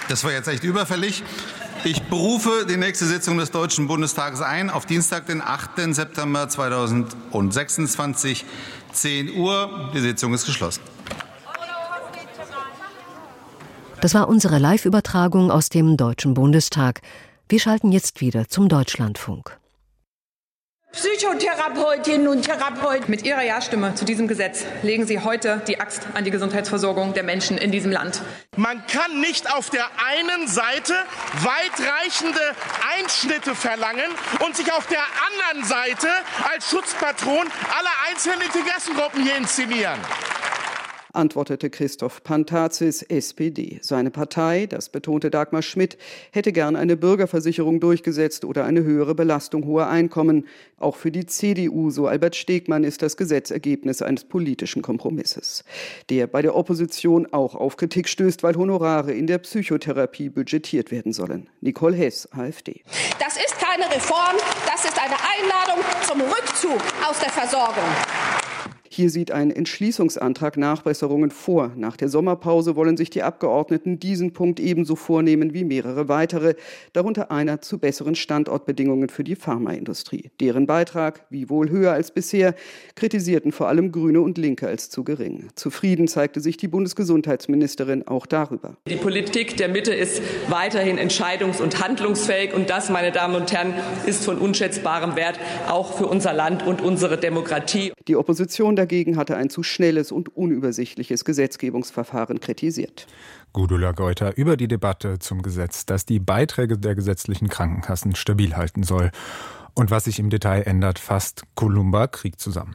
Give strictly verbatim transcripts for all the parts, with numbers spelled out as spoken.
Das war jetzt echt überfällig. Ich berufe die nächste Sitzung des Deutschen Bundestages ein auf Dienstag, den achten September zweitausendsechsundzwanzig, zehn Uhr. Die Sitzung ist geschlossen. Das war unsere Live-Übertragung aus dem Deutschen Bundestag. Wir schalten jetzt wieder zum Deutschlandfunk. Psychotherapeutinnen und Therapeuten. Mit Ihrer Ja-Stimme zu diesem Gesetz legen Sie heute die Axt an die Gesundheitsversorgung der Menschen in diesem Land. Man kann nicht auf der einen Seite weitreichende Einschnitte verlangen und sich auf der anderen Seite als Schutzpatron aller einzelnen Interessengruppen hier inszenieren. Antwortete Christoph Pantazis, S P D. Seine Partei, das betonte Dagmar Schmidt, hätte gern eine Bürgerversicherung durchgesetzt oder eine höhere Belastung hoher Einkommen. Auch für die C D U, so Albert Stegmann, ist das Gesetz Ergebnis eines politischen Kompromisses, der bei der Opposition auch auf Kritik stößt, weil Honorare in der Psychotherapie budgetiert werden sollen. Nicole Hess, AfD. Das ist keine Reform, das ist eine Einladung zum Rückzug aus der Versorgung. Hier sieht ein Entschließungsantrag Nachbesserungen vor. Nach der Sommerpause wollen sich die Abgeordneten diesen Punkt ebenso vornehmen wie mehrere weitere, darunter einer zu besseren Standortbedingungen für die Pharmaindustrie. Deren Beitrag, wie wohl höher als bisher, kritisierten vor allem Grüne und Linke als zu gering. Zufrieden zeigte sich die Bundesgesundheitsministerin auch darüber. Die Politik der Mitte ist weiterhin entscheidungs- und handlungsfähig und das, meine Damen und Herren, ist von unschätzbarem Wert, auch für unser Land und unsere Demokratie. Die Opposition dagegen hatte ein zu schnelles und unübersichtliches Gesetzgebungsverfahren kritisiert. Gudula Geuter über die Debatte zum Gesetz, das die Beiträge der gesetzlichen Krankenkassen stabil halten soll. Und was sich im Detail ändert, fasst Columba Krieg zusammen.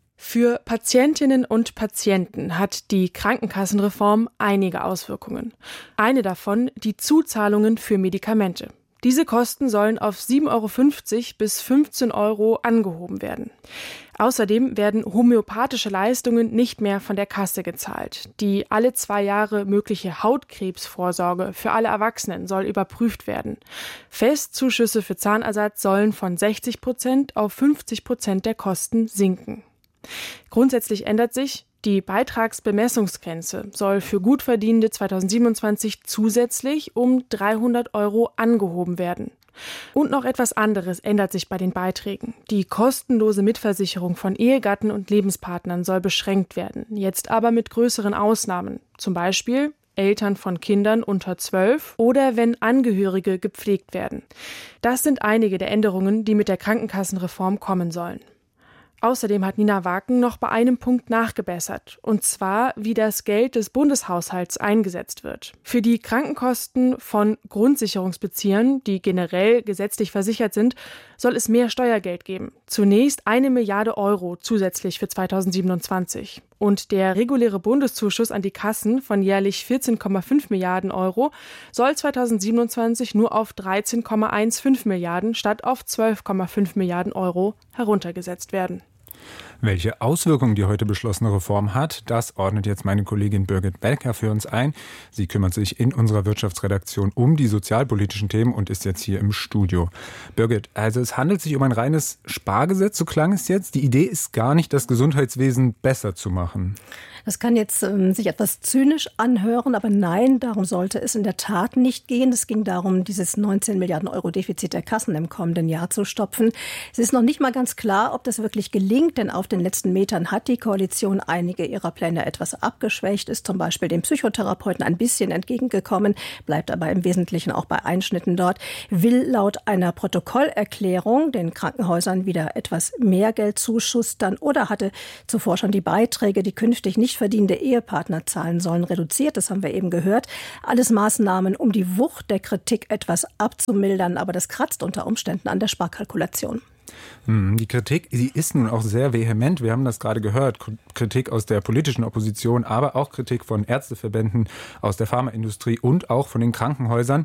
Für Patientinnen und Patienten hat die Krankenkassenreform einige Auswirkungen. Eine davon die Zuzahlungen für Medikamente. Diese Kosten sollen auf sieben Euro fünfzig bis fünfzehn Euro angehoben werden. Außerdem werden homöopathische Leistungen nicht mehr von der Kasse gezahlt. Die alle zwei Jahre mögliche Hautkrebsvorsorge für alle Erwachsenen soll überprüft werden. Festzuschüsse für Zahnersatz sollen von sechzig Prozent auf fünfzig Prozent der Kosten sinken. Grundsätzlich ändert sich: Die Beitragsbemessungsgrenze soll für Gutverdienende zweitausendsiebenundzwanzig zusätzlich um dreihundert Euro angehoben werden. Und noch etwas anderes ändert sich bei den Beiträgen. Die kostenlose Mitversicherung von Ehegatten und Lebenspartnern soll beschränkt werden, jetzt aber mit größeren Ausnahmen. Zum Beispiel Eltern von Kindern unter zwölf oder wenn Angehörige gepflegt werden. Das sind einige der Änderungen, die mit der Krankenkassenreform kommen sollen. Außerdem hat Nina Waken noch bei einem Punkt nachgebessert, und zwar, wie das Geld des Bundeshaushalts eingesetzt wird. Für die Krankenkosten von Grundsicherungsbeziehern, die generell gesetzlich versichert sind, soll es mehr Steuergeld geben. Zunächst eine Milliarde Euro zusätzlich für zweitausendsiebenundzwanzig. Und der reguläre Bundeszuschuss an die Kassen von jährlich vierzehn Komma fünf Milliarden Euro soll zweitausendsiebenundzwanzig nur auf dreizehn Komma fünfzehn Milliarden statt auf zwölf Komma fünf Milliarden Euro heruntergesetzt werden. Welche Auswirkungen die heute beschlossene Reform hat, das ordnet jetzt meine Kollegin Birgit Becker für uns ein. Sie kümmert sich in unserer Wirtschaftsredaktion um die sozialpolitischen Themen und ist jetzt hier im Studio. Birgit, also es handelt sich um ein reines Spargesetz, so klang es jetzt. Die Idee ist gar nicht, das Gesundheitswesen besser zu machen. Das kann jetzt ähm, sich etwas zynisch anhören, aber nein, darum sollte es in der Tat nicht gehen. Es ging darum, dieses neunzehn Milliarden Euro Defizit der Kassen im kommenden Jahr zu stopfen. Es ist noch nicht mal ganz klar, ob das wirklich gelingt, denn auf den letzten Metern hat die Koalition einige ihrer Pläne etwas abgeschwächt, ist zum Beispiel den Psychotherapeuten ein bisschen entgegengekommen, bleibt aber im Wesentlichen auch bei Einschnitten dort, will laut einer Protokollerklärung den Krankenhäusern wieder etwas mehr Geld zuschustern oder hatte zuvor schon die Beiträge, die künftig nicht verdienende Ehepartner zahlen sollen, reduziert. Das haben wir eben gehört. Alles Maßnahmen, um die Wucht der Kritik etwas abzumildern, aber das kratzt unter Umständen an der Sparkalkulation. Die Kritik, die ist nun auch sehr vehement. Wir haben das gerade gehört. Kritik aus der politischen Opposition, aber auch Kritik von Ärzteverbänden, aus der Pharmaindustrie und auch von den Krankenhäusern.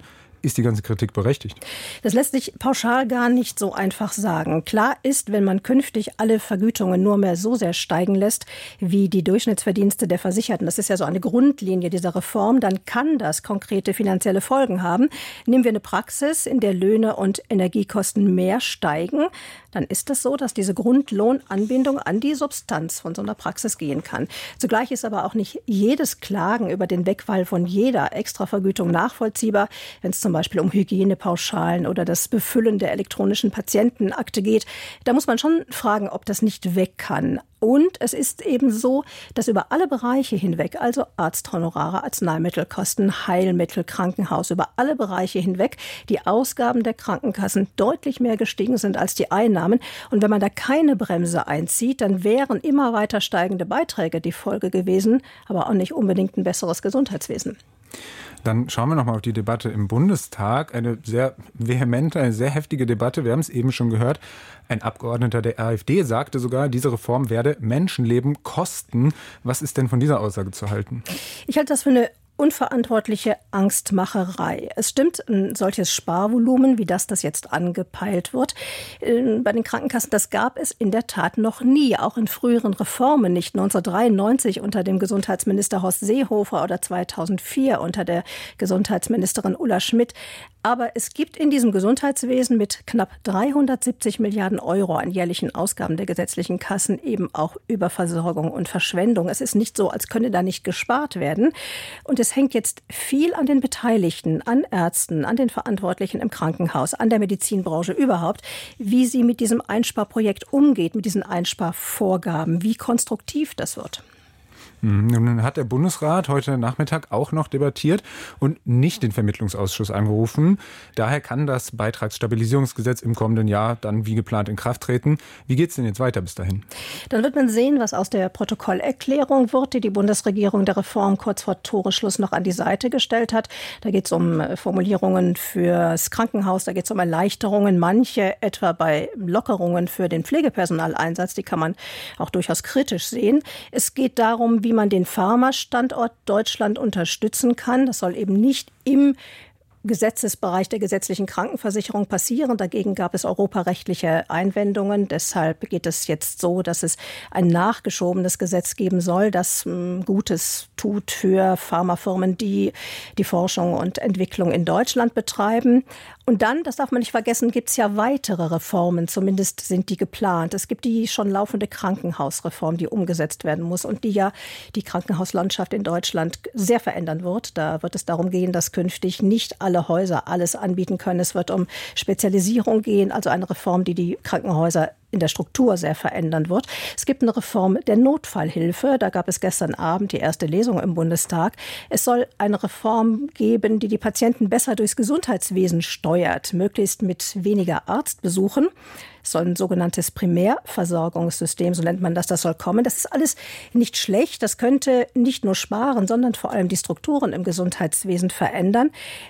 ist die ganze Kritik berechtigt? Das lässt sich pauschal gar nicht so einfach sagen. Klar ist, wenn man künftig alle Vergütungen nur mehr so sehr steigen lässt, wie die Durchschnittsverdienste der Versicherten, das ist ja so eine Grundlinie dieser Reform, dann kann das konkrete finanzielle Folgen haben. Nehmen wir eine Praxis, in der Löhne und Energiekosten mehr steigen, dann ist es so, dass diese Grundlohnanbindung an die Substanz von so einer Praxis gehen kann. Zugleich ist aber auch nicht jedes Klagen über den Wegfall von jeder Extravergütung nachvollziehbar, wenn es zum Beispiel um Hygienepauschalen oder das Befüllen der elektronischen Patientenakte geht. Da muss man schon fragen, ob das nicht weg kann. Und es ist eben so, dass über alle Bereiche hinweg, also Arzthonorare, Arzneimittelkosten, Heilmittel, Krankenhaus, über alle Bereiche hinweg, die Ausgaben der Krankenkassen deutlich mehr gestiegen sind als die Einnahmen. Und wenn man da keine Bremse einzieht, dann wären immer weiter steigende Beiträge die Folge gewesen, aber auch nicht unbedingt ein besseres Gesundheitswesen. Dann schauen wir noch mal auf die Debatte im Bundestag. Eine sehr vehemente, eine sehr heftige Debatte. Wir haben es eben schon gehört. Ein Abgeordneter der AfD sagte sogar, diese Reform werde Menschenleben kosten. Was ist denn von dieser Aussage zu halten? Ich halte das für eine unverantwortliche Angstmacherei. Es stimmt, ein solches Sparvolumen, wie das, das jetzt angepeilt wird, bei den Krankenkassen, das gab es in der Tat noch nie, auch in früheren Reformen, nicht neunzehnhundertdreiundneunzig unter dem Gesundheitsminister Horst Seehofer oder zweitausendvier unter der Gesundheitsministerin Ulla Schmidt. Aber es gibt in diesem Gesundheitswesen mit knapp dreihundertsiebzig Milliarden Euro an jährlichen Ausgaben der gesetzlichen Kassen eben auch Überversorgung und Verschwendung. Es ist nicht so, als könne da nicht gespart werden. Und es hängt jetzt viel an den Beteiligten, an Ärzten, an den Verantwortlichen im Krankenhaus, an der Medizinbranche überhaupt, wie sie mit diesem Einsparprojekt umgeht, mit diesen Einsparvorgaben, wie konstruktiv das wird. Nun hat der Bundesrat heute Nachmittag auch noch debattiert und nicht den Vermittlungsausschuss angerufen. Daher kann das Beitragsstabilisierungsgesetz im kommenden Jahr dann wie geplant in Kraft treten. Wie geht es denn jetzt weiter bis dahin? Dann wird man sehen, was aus der Protokollerklärung wird, die die Bundesregierung der Reform kurz vor Toresschluss noch an die Seite gestellt hat. Da geht es um Formulierungen fürs Krankenhaus, da geht es um Erleichterungen, manche etwa bei Lockerungen für den Pflegepersonaleinsatz, die kann man auch durchaus kritisch sehen. Es geht darum, wie wie man den Pharmastandort Deutschland unterstützen kann. Das soll eben nicht im Gesetzesbereich der gesetzlichen Krankenversicherung passieren. Dagegen gab es europarechtliche Einwendungen. Deshalb geht es jetzt so, dass es ein nachgeschobenes Gesetz geben soll, das Gutes tut für Pharmafirmen, die die Forschung und Entwicklung in Deutschland betreiben. Und dann, das darf man nicht vergessen, gibt es ja weitere Reformen, zumindest sind die geplant. Es gibt die schon laufende Krankenhausreform, die umgesetzt werden muss und die ja die Krankenhauslandschaft in Deutschland sehr verändern wird. Da wird es darum gehen, dass künftig nicht alle Häuser alles anbieten können. Es wird um Spezialisierung gehen, also eine Reform, die die Krankenhäuser in der Struktur sehr verändern wird. Es gibt eine Reform der Notfallhilfe. Da gab es gestern Abend die erste Lesung im Bundestag. Es soll eine Reform geben, die die Patienten besser durchs Gesundheitswesen steuert, möglichst mit weniger Arztbesuchen. Es soll ein sogenanntes Primärversorgungssystem, so nennt man das, das soll kommen. Das ist alles nicht schlecht. Das könnte nicht nur sparen, sondern vor allem die Strukturen im Gesundheitswesen verändern.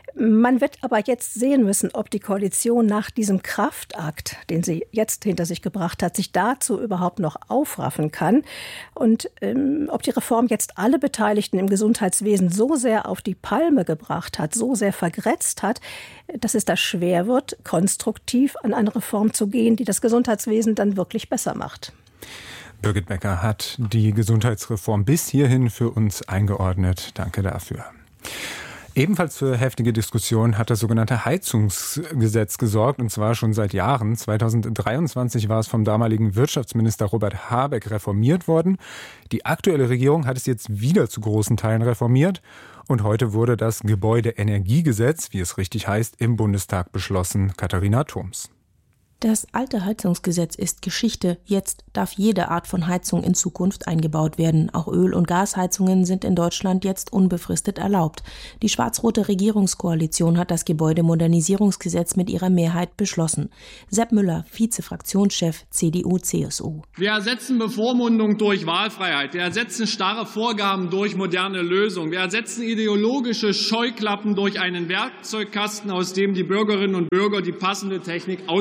Man wird aber jetzt sehen müssen, ob die Koalition nach diesem Kraftakt, den sie jetzt hinter sich gebracht hat, sich dazu überhaupt noch aufraffen kann. Und ähm, ob die Reform jetzt alle Beteiligten im Gesundheitswesen so sehr auf die Palme gebracht hat, so sehr vergrätzt hat, dass es da schwer wird, konstruktiv an eine Reform zu gehen, die das Gesundheitswesen dann wirklich besser macht. Birgit Becker hat die Gesundheitsreform bis hierhin für uns eingeordnet. Danke dafür. Ebenfalls für heftige Diskussionen hat das sogenannte Heizungsgesetz gesorgt, und zwar schon seit Jahren. zweitausenddreiundzwanzig war es vom damaligen Wirtschaftsminister Robert Habeck reformiert worden. Die aktuelle Regierung hat es jetzt wieder zu großen Teilen reformiert. Und heute wurde das Gebäudeenergiegesetz, wie es richtig heißt, im Bundestag beschlossen. Katharina Thoms. Das alte Heizungsgesetz ist Geschichte. Jetzt darf jede Art von Heizung in Zukunft eingebaut werden. Auch Öl- und Gasheizungen sind in Deutschland jetzt unbefristet erlaubt. Die schwarz-rote Regierungskoalition hat das Gebäudemodernisierungsgesetz mit ihrer Mehrheit beschlossen. Sepp Müller, Vize-Fraktionschef C D U C S U. Wir ersetzen Bevormundung durch Wahlfreiheit. Wir ersetzen starre Vorgaben durch moderne Lösungen. Wir ersetzen ideologische Scheuklappen durch einen Werkzeugkasten, aus dem die Bürgerinnen und Bürger die passende Technik auswählen können.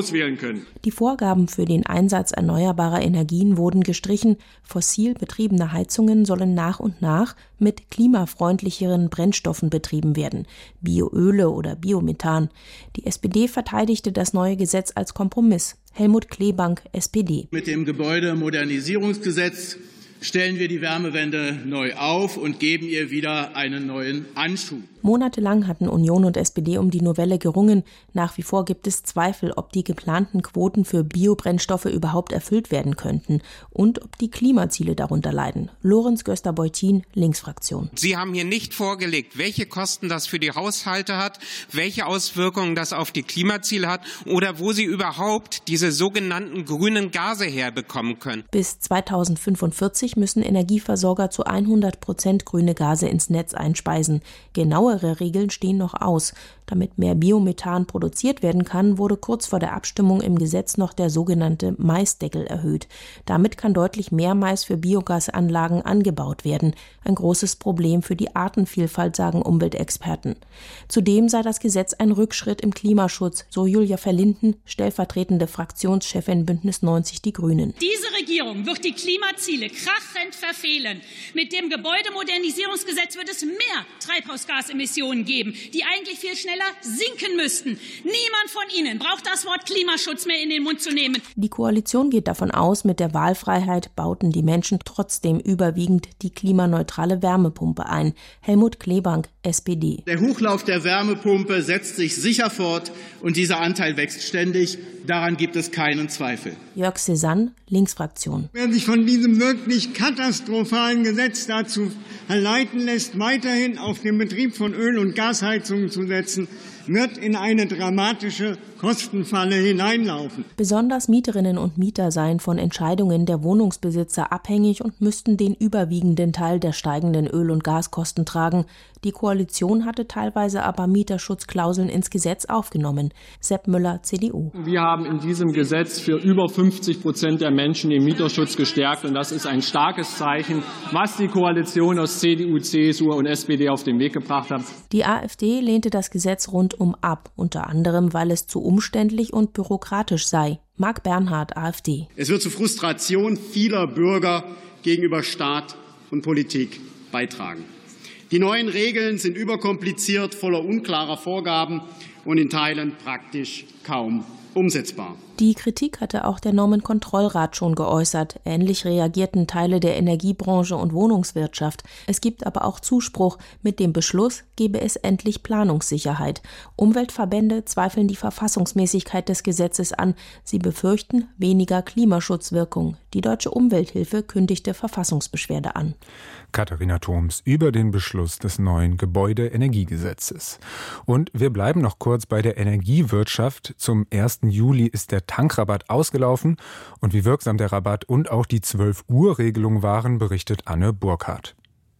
können. Die Vorgaben für den Einsatz erneuerbarer Energien wurden gestrichen. Fossil betriebene Heizungen sollen nach und nach mit klimafreundlicheren Brennstoffen betrieben werden, Bioöle oder Biomethan. Die S P D verteidigte das neue Gesetz als Kompromiss. Helmut Kleebank, S P D. Mit dem Gebäudemodernisierungsgesetz stellen wir die Wärmewende neu auf und geben ihr wieder einen neuen Anschub. Monatelang hatten Union und S P D um die Novelle gerungen. Nach wie vor gibt es Zweifel, ob die geplanten Quoten für Biobrennstoffe überhaupt erfüllt werden könnten und ob die Klimaziele darunter leiden. Lorenz Göster-Beutin, Linksfraktion. Sie haben hier nicht vorgelegt, welche Kosten das für die Haushalte hat, welche Auswirkungen das auf die Klimaziele hat oder wo Sie überhaupt diese sogenannten grünen Gase herbekommen können. Bis zweitausendfünfundvierzig müssen Energieversorger zu hundert Prozent grüne Gase ins Netz einspeisen. Genauere Regeln stehen noch aus. Damit mehr Biomethan produziert werden kann, wurde kurz vor der Abstimmung im Gesetz noch der sogenannte Maisdeckel erhöht. Damit kann deutlich mehr Mais für Biogasanlagen angebaut werden. Ein großes Problem für die Artenvielfalt, sagen Umweltexperten. Zudem sei das Gesetz ein Rückschritt im Klimaschutz, so Julia Verlinden, stellvertretende Fraktionschefin Bündnis neunzig Die Grünen. Diese Regierung wird die Klimaziele krachend verfehlen. Mit dem Gebäudemodernisierungsgesetz wird es mehr Treibhausgasemissionen geben, die eigentlich viel schneller sinken müssten. Niemand von Ihnen braucht das Wort Klimaschutz mehr in den Mund zu nehmen. Die Koalition geht davon aus, mit der Wahlfreiheit bauten die Menschen trotzdem überwiegend die klimaneutrale Wärmepumpe ein. Helmut Kleebank, S P D. Der Hochlauf der Wärmepumpe setzt sich sicher fort und dieser Anteil wächst ständig. Daran gibt es keinen Zweifel. Jörg Cézanne, Linksfraktion. Wer sich von diesem wirklich katastrophalen Gesetz dazu verleiten lässt, weiterhin auf den Betrieb von Öl- und Gasheizungen zu setzen, wird in eine dramatische Kostenfalle hineinlaufen. Besonders Mieterinnen und Mieter seien von Entscheidungen der Wohnungsbesitzer abhängig und müssten den überwiegenden Teil der steigenden Öl- und Gaskosten tragen. Die Koalition hatte teilweise aber Mieterschutzklauseln ins Gesetz aufgenommen. Sepp Müller, C D U. Wir haben in diesem Gesetz für über fünfzig Prozent der Menschen den Mieterschutz gestärkt. Und das ist ein starkes Zeichen, was die Koalition aus C D U, C S U und S P D auf den Weg gebracht hat. Die AfD lehnte das Gesetz rundum ab, unter anderem, weil es zu umständlich und bürokratisch sei. Marc Bernhard, AfD. Es wird zu Frustration vieler Bürger gegenüber Staat und Politik beitragen. Die neuen Regeln sind überkompliziert, voller unklarer Vorgaben und in Teilen praktisch kaum umsetzbar. Die Kritik hatte auch der Normenkontrollrat schon geäußert. Ähnlich reagierten Teile der Energiebranche und Wohnungswirtschaft. Es gibt aber auch Zuspruch. Mit dem Beschluss gebe es endlich Planungssicherheit. Umweltverbände zweifeln die Verfassungsmäßigkeit des Gesetzes an. Sie befürchten weniger Klimaschutzwirkung. Die Deutsche Umwelthilfe kündigte Verfassungsbeschwerde an. Katharina Thoms über den Beschluss des neuen Gebäudeenergiegesetzes. Und wir bleiben noch kurz bei der Energiewirtschaft. Zum ersten Juli ist der Tankrabatt ausgelaufen. Und wie wirksam der Rabatt und auch die zwölf Uhr Regelung waren, berichtet Anne Burkhardt.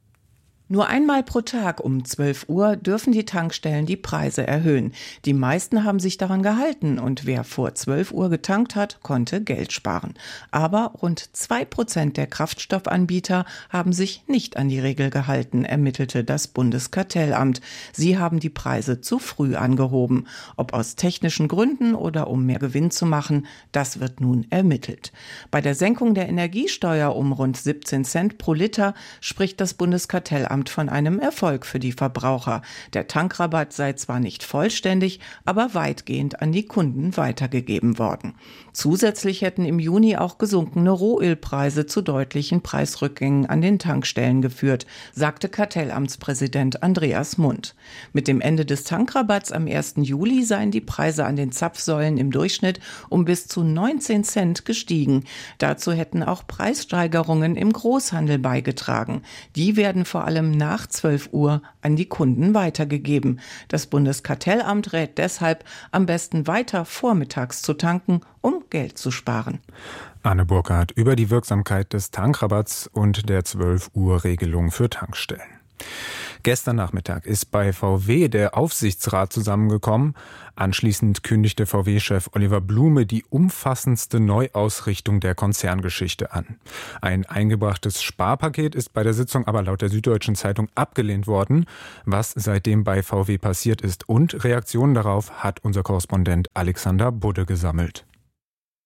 Nur einmal pro Tag um zwölf Uhr dürfen die Tankstellen die Preise erhöhen. Die meisten haben sich daran gehalten und wer vor zwölf Uhr getankt hat, konnte Geld sparen. Aber rund zwei Prozent der Kraftstoffanbieter haben sich nicht an die Regel gehalten, ermittelte das Bundeskartellamt. Sie haben die Preise zu früh angehoben. Ob aus technischen Gründen oder um mehr Gewinn zu machen, das wird nun ermittelt. Bei der Senkung der Energiesteuer um rund siebzehn Cent pro Liter spricht das Bundeskartellamt von einem Erfolg für die Verbraucher. Der Tankrabatt sei zwar nicht vollständig, aber weitgehend an die Kunden weitergegeben worden. Zusätzlich hätten im Juni auch gesunkene Rohölpreise zu deutlichen Preisrückgängen an den Tankstellen geführt, sagte Kartellamtspräsident Andreas Mund. Mit dem Ende des Tankrabatts am ersten Juli seien die Preise an den Zapfsäulen im Durchschnitt um bis zu neunzehn Cent gestiegen. Dazu hätten auch Preissteigerungen im Großhandel beigetragen. Die werden vor allem nach zwölf Uhr an die Kunden weitergegeben. Das Bundeskartellamt rät deshalb, am besten weiter vormittags zu tanken, um Geld zu sparen. Anne Burkhardt über die Wirksamkeit des Tankrabatts und der zwölf Uhr Regelung für Tankstellen. Gestern Nachmittag ist bei V W der Aufsichtsrat zusammengekommen. Anschließend kündigte V W-Chef Oliver Blume die umfassendste Neuausrichtung der Konzerngeschichte an. Ein eingebrachtes Sparpaket ist bei der Sitzung aber laut der Süddeutschen Zeitung abgelehnt worden. Was seitdem bei V W passiert ist und Reaktionen darauf hat unser Korrespondent Alexander Budde gesammelt.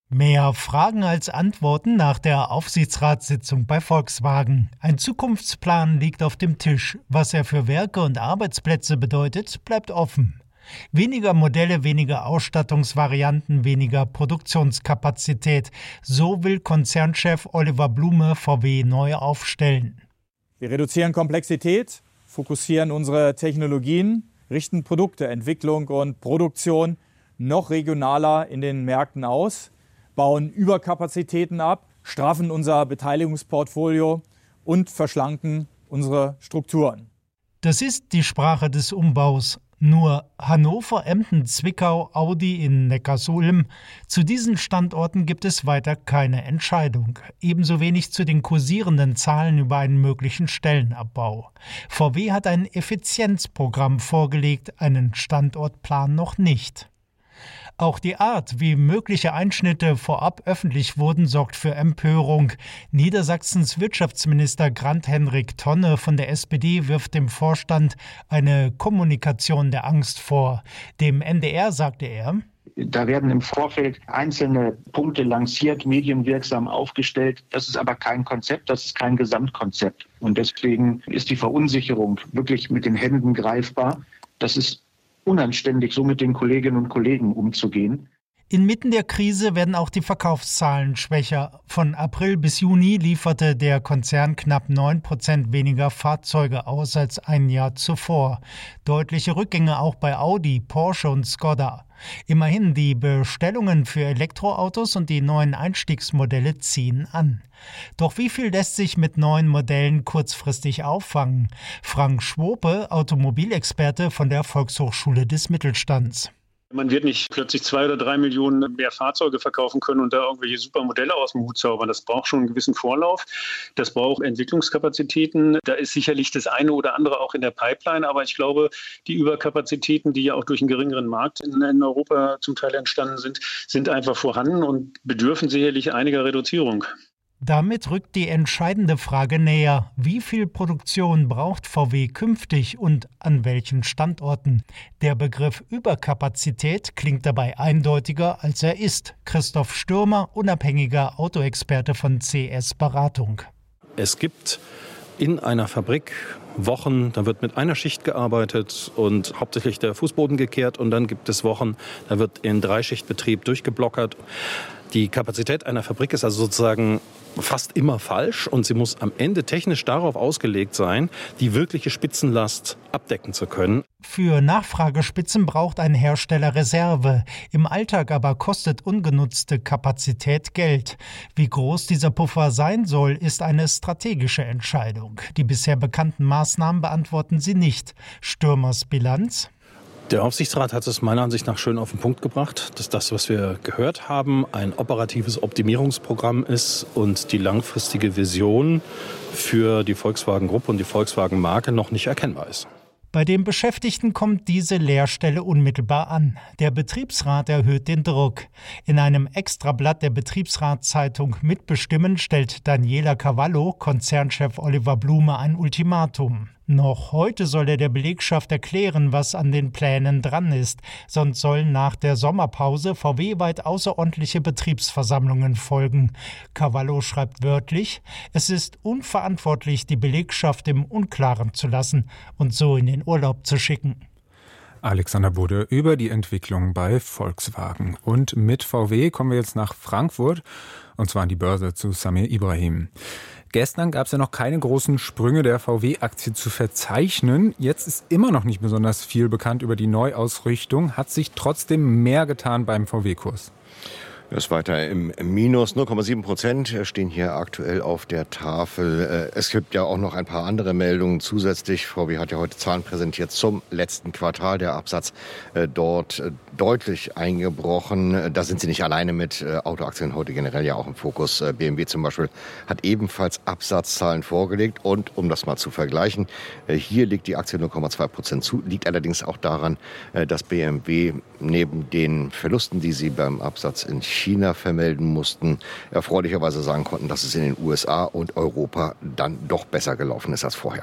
Mehr Fragen als Antworten nach der Aufsichtsratssitzung bei Volkswagen. Ein Zukunftsplan liegt auf dem Tisch. Was er für Werke und Arbeitsplätze bedeutet, bleibt offen. Weniger Modelle, weniger Ausstattungsvarianten, weniger Produktionskapazität. So will Konzernchef Oliver Blume V W neu aufstellen. Wir reduzieren Komplexität, fokussieren unsere Technologien, richten Produkte, Entwicklung und Produktion noch regionaler in den Märkten aus, bauen Überkapazitäten ab, straffen unser Beteiligungsportfolio und verschlanken unsere Strukturen. Das ist die Sprache des Umbaus. Nur Hannover, Emden, Zwickau, Audi in Neckarsulm. Zu diesen Standorten gibt es weiter keine Entscheidung. Ebenso wenig zu den kursierenden Zahlen über einen möglichen Stellenabbau. V W hat ein Effizienzprogramm vorgelegt, einen Standortplan noch nicht. Auch die Art, wie mögliche Einschnitte vorab öffentlich wurden, sorgt für Empörung. Niedersachsens Wirtschaftsminister Grant-Henrik Tonne von der S P D wirft dem Vorstand eine Kommunikation der Angst vor. Dem N D R sagte er: Da werden im Vorfeld einzelne Punkte lanciert, medienwirksam aufgestellt. Das ist aber kein Konzept, das ist kein Gesamtkonzept. Und deswegen ist die Verunsicherung wirklich mit den Händen greifbar. Das ist unanständig, so mit den Kolleginnen und Kollegen umzugehen. Inmitten der Krise werden auch die Verkaufszahlen schwächer. Von April bis Juni lieferte der Konzern knapp neun Prozent weniger Fahrzeuge aus als ein Jahr zuvor. Deutliche Rückgänge auch bei Audi, Porsche und Skoda. Immerhin, die Bestellungen für Elektroautos und die neuen Einstiegsmodelle ziehen an. Doch wie viel lässt sich mit neuen Modellen kurzfristig auffangen? Frank Schwope, Automobilexperte von der Volkshochschule des Mittelstands. Man wird nicht plötzlich zwei oder drei Millionen mehr Fahrzeuge verkaufen können und da irgendwelche super Modelle aus dem Hut zaubern. Das braucht schon einen gewissen Vorlauf. Das braucht Entwicklungskapazitäten. Da ist sicherlich das eine oder andere auch in der Pipeline. Aber ich glaube, die Überkapazitäten, die ja auch durch einen geringeren Markt in, in Europa zum Teil entstanden sind, sind einfach vorhanden und bedürfen sicherlich einiger Reduzierung. Damit rückt die entscheidende Frage näher. Wie viel Produktion braucht V W künftig und an welchen Standorten? Der Begriff Überkapazität klingt dabei eindeutiger, als er ist. Christoph Stürmer, unabhängiger Autoexperte von C S Beratung. Es gibt in einer Fabrik Wochen, da wird mit einer Schicht gearbeitet und hauptsächlich der Fußboden gekehrt. Und dann gibt es Wochen, da wird in Dreischichtbetrieb durchgeblockert. Die Kapazität einer Fabrik ist also sozusagen fast immer falsch und sie muss am Ende technisch darauf ausgelegt sein, die wirkliche Spitzenlast abdecken zu können. Für Nachfragespitzen braucht ein Hersteller Reserve. Im Alltag aber kostet ungenutzte Kapazität Geld. Wie groß dieser Puffer sein soll, ist eine strategische Entscheidung. Die bisher bekannten Maßnahmen beantworten sie nicht. Stürmers Bilanz? Der Aufsichtsrat hat es meiner Ansicht nach schön auf den Punkt gebracht, dass das, was wir gehört haben, ein operatives Optimierungsprogramm ist und die langfristige Vision für die Volkswagen-Gruppe und die Volkswagen-Marke noch nicht erkennbar ist. Bei den Beschäftigten kommt diese Leerstelle unmittelbar an. Der Betriebsrat erhöht den Druck. In einem Extrablatt der Betriebsratszeitung Mitbestimmen stellt Daniela Cavallo, Konzernchef Oliver Blume, ein Ultimatum. Noch heute soll er der Belegschaft erklären, was an den Plänen dran ist. Sonst sollen nach der Sommerpause V W-weit außerordentliche Betriebsversammlungen folgen. Cavallo schreibt wörtlich: Es ist unverantwortlich, die Belegschaft im Unklaren zu lassen und so in den Urlaub zu schicken. Alexander Bude über die Entwicklung bei Volkswagen. Und mit V W kommen wir jetzt nach Frankfurt, und zwar an die Börse zu Samir Ibrahim. Gestern gab es ja noch keine großen Sprünge der V W-Aktie zu verzeichnen. Jetzt ist immer noch nicht besonders viel bekannt über die Neuausrichtung. Hat sich trotzdem mehr getan beim V W-Kurs? Das ist weiter im Minus. null Komma sieben Prozent stehen hier aktuell auf der Tafel. Es gibt ja auch noch ein paar andere Meldungen zusätzlich. V W hat ja heute Zahlen präsentiert zum letzten Quartal. Der Absatz dort deutlich eingebrochen. Da sind sie nicht alleine mit. Autoaktien heute generell ja auch im Fokus. B M W zum Beispiel hat ebenfalls Absatzzahlen vorgelegt. Und um das mal zu vergleichen, hier liegt die Aktie null Komma zwei Prozent zu. Liegt allerdings auch daran, dass B M W neben den Verlusten, die sie beim Absatz in China vermelden mussten, erfreulicherweise sagen konnten, dass es in den U S A und Europa dann doch besser gelaufen ist als vorher.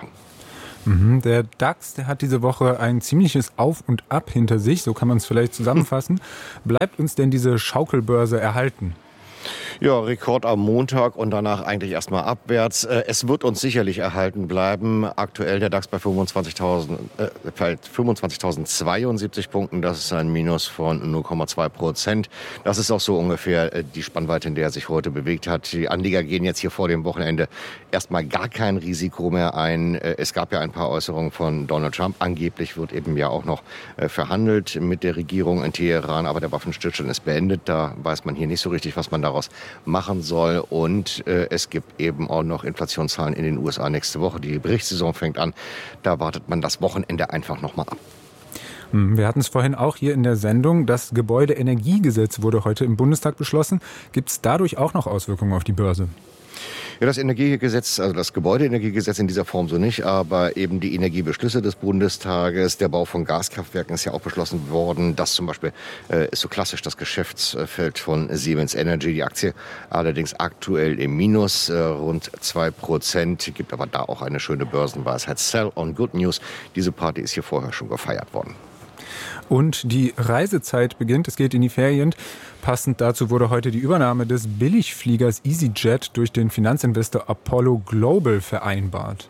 Der DAX, der hat diese Woche ein ziemliches Auf und Ab hinter sich, so kann man es vielleicht zusammenfassen. Bleibt uns denn diese Schaukelbörse erhalten? Ja, Rekord am Montag und danach eigentlich erstmal abwärts. Es wird uns sicherlich erhalten bleiben. Aktuell der DAX bei fünfundzwanzigtausendzweiundsiebzig Punkten. Das ist ein Minus von null Komma zwei Prozent. Das ist auch so ungefähr die Spannweite, in der er sich heute bewegt hat. Die Anleger gehen jetzt hier vor dem Wochenende erstmal gar kein Risiko mehr ein. Es gab ja ein paar Äußerungen von Donald Trump. Angeblich wird eben ja auch noch verhandelt mit der Regierung in Teheran. Aber der Waffenstillstand ist beendet. Da weiß man hier nicht so richtig, was man daraus machen soll. Und äh, es gibt eben auch noch Inflationszahlen in den U S A nächste Woche. Die Berichtssaison fängt an. Da wartet man das Wochenende einfach noch mal ab. Wir hatten es vorhin auch hier in der Sendung. Das Gebäudeenergiegesetz wurde heute im Bundestag beschlossen. Gibt es dadurch auch noch Auswirkungen auf die Börse? Ja, das Energiegesetz, also das Gebäudeenergiegesetz in dieser Form so nicht, aber eben die Energiebeschlüsse des Bundestages, der Bau von Gaskraftwerken ist ja auch beschlossen worden. Das zum Beispiel äh, ist so klassisch das Geschäftsfeld von Siemens Energy. Die Aktie allerdings aktuell im Minus, äh, rund zwei Prozent, gibt aber da auch eine schöne Börsenweisheit. Sell on Good News. Diese Party ist hier vorher schon gefeiert worden. Und die Reisezeit beginnt, es geht in die Ferien. Passend dazu wurde heute die Übernahme des Billigfliegers EasyJet durch den Finanzinvestor Apollo Global vereinbart.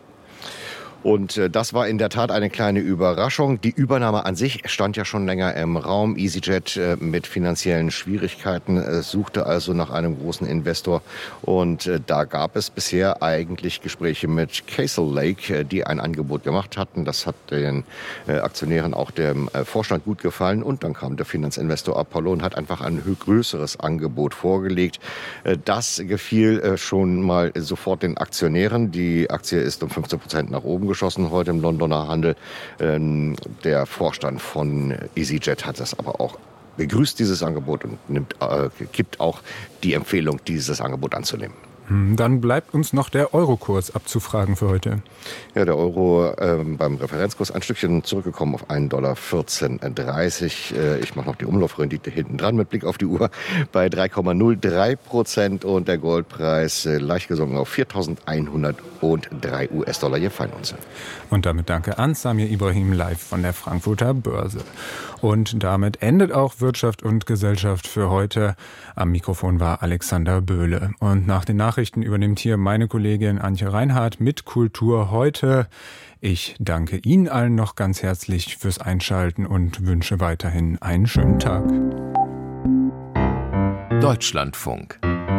Und das war in der Tat eine kleine Überraschung. Die Übernahme an sich stand ja schon länger im Raum. EasyJet mit finanziellen Schwierigkeiten suchte also nach einem großen Investor. Und da gab es bisher eigentlich Gespräche mit Castle Lake, die ein Angebot gemacht hatten. Das hat den Aktionären, auch dem Vorstand gut gefallen. Und dann kam der Finanzinvestor Apollo und hat einfach ein größeres Angebot vorgelegt. Das gefiel schon mal sofort den Aktionären. Die Aktie ist um fünfzehn Prozent nach oben geschossen heute im Londoner Handel. Ähm, der Vorstand von EasyJet hat das aber auch begrüßt, dieses Angebot, und nimmt, äh, gibt auch die Empfehlung, dieses Angebot anzunehmen. Dann bleibt uns noch der Eurokurs abzufragen für heute. Ja, der Euro äh, beim Referenzkurs ein Stückchen zurückgekommen auf einen Dollar vierzehn dreißig. Äh, ich mache noch die Umlaufrendite hinten dran mit Blick auf die Uhr bei drei Komma null drei Prozent und der Goldpreis äh, leicht gesunken auf viertausendeinhundertdrei U S-Dollar je Feinunze. Und damit danke an Samir Ibrahim live von der Frankfurter Börse. Und damit endet auch Wirtschaft und Gesellschaft für heute. Am Mikrofon war Alexander Böhle. Und nach den Nachrichten übernimmt hier meine Kollegin Antje Reinhardt mit Kultur heute. Ich danke Ihnen allen noch ganz herzlich fürs Einschalten und wünsche weiterhin einen schönen Tag. Deutschlandfunk.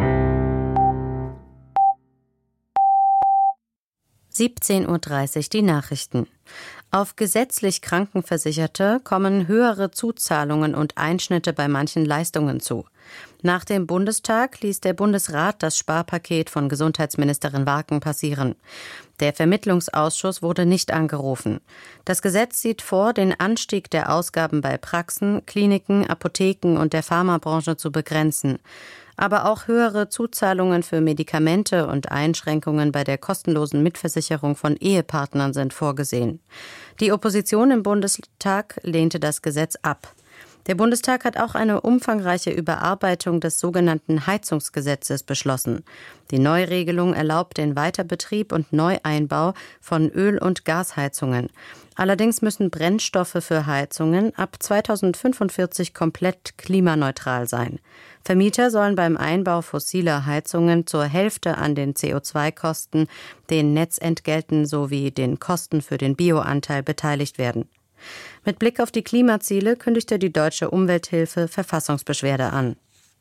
siebzehn Uhr dreißig die Nachrichten. Auf gesetzlich Krankenversicherte kommen höhere Zuzahlungen und Einschnitte bei manchen Leistungen zu. Nach dem Bundestag ließ der Bundesrat das Sparpaket von Gesundheitsministerin Warken passieren. Der Vermittlungsausschuss wurde nicht angerufen. Das Gesetz sieht vor, den Anstieg der Ausgaben bei Praxen, Kliniken, Apotheken und der Pharmabranche zu begrenzen. Aber auch höhere Zuzahlungen für Medikamente und Einschränkungen bei der kostenlosen Mitversicherung von Ehepartnern sind vorgesehen. Die Opposition im Bundestag lehnte das Gesetz ab. Der Bundestag hat auch eine umfangreiche Überarbeitung des sogenannten Heizungsgesetzes beschlossen. Die Neuregelung erlaubt den Weiterbetrieb und Neueinbau von Öl- und Gasheizungen. Allerdings müssen Brennstoffe für Heizungen ab zweitausendfünfundvierzig komplett klimaneutral sein. Vermieter sollen beim Einbau fossiler Heizungen zur Hälfte an den C O zwei Kosten, den Netzentgelten sowie den Kosten für den Bioanteil beteiligt werden. Mit Blick auf die Klimaziele kündigte die Deutsche Umwelthilfe Verfassungsbeschwerde an.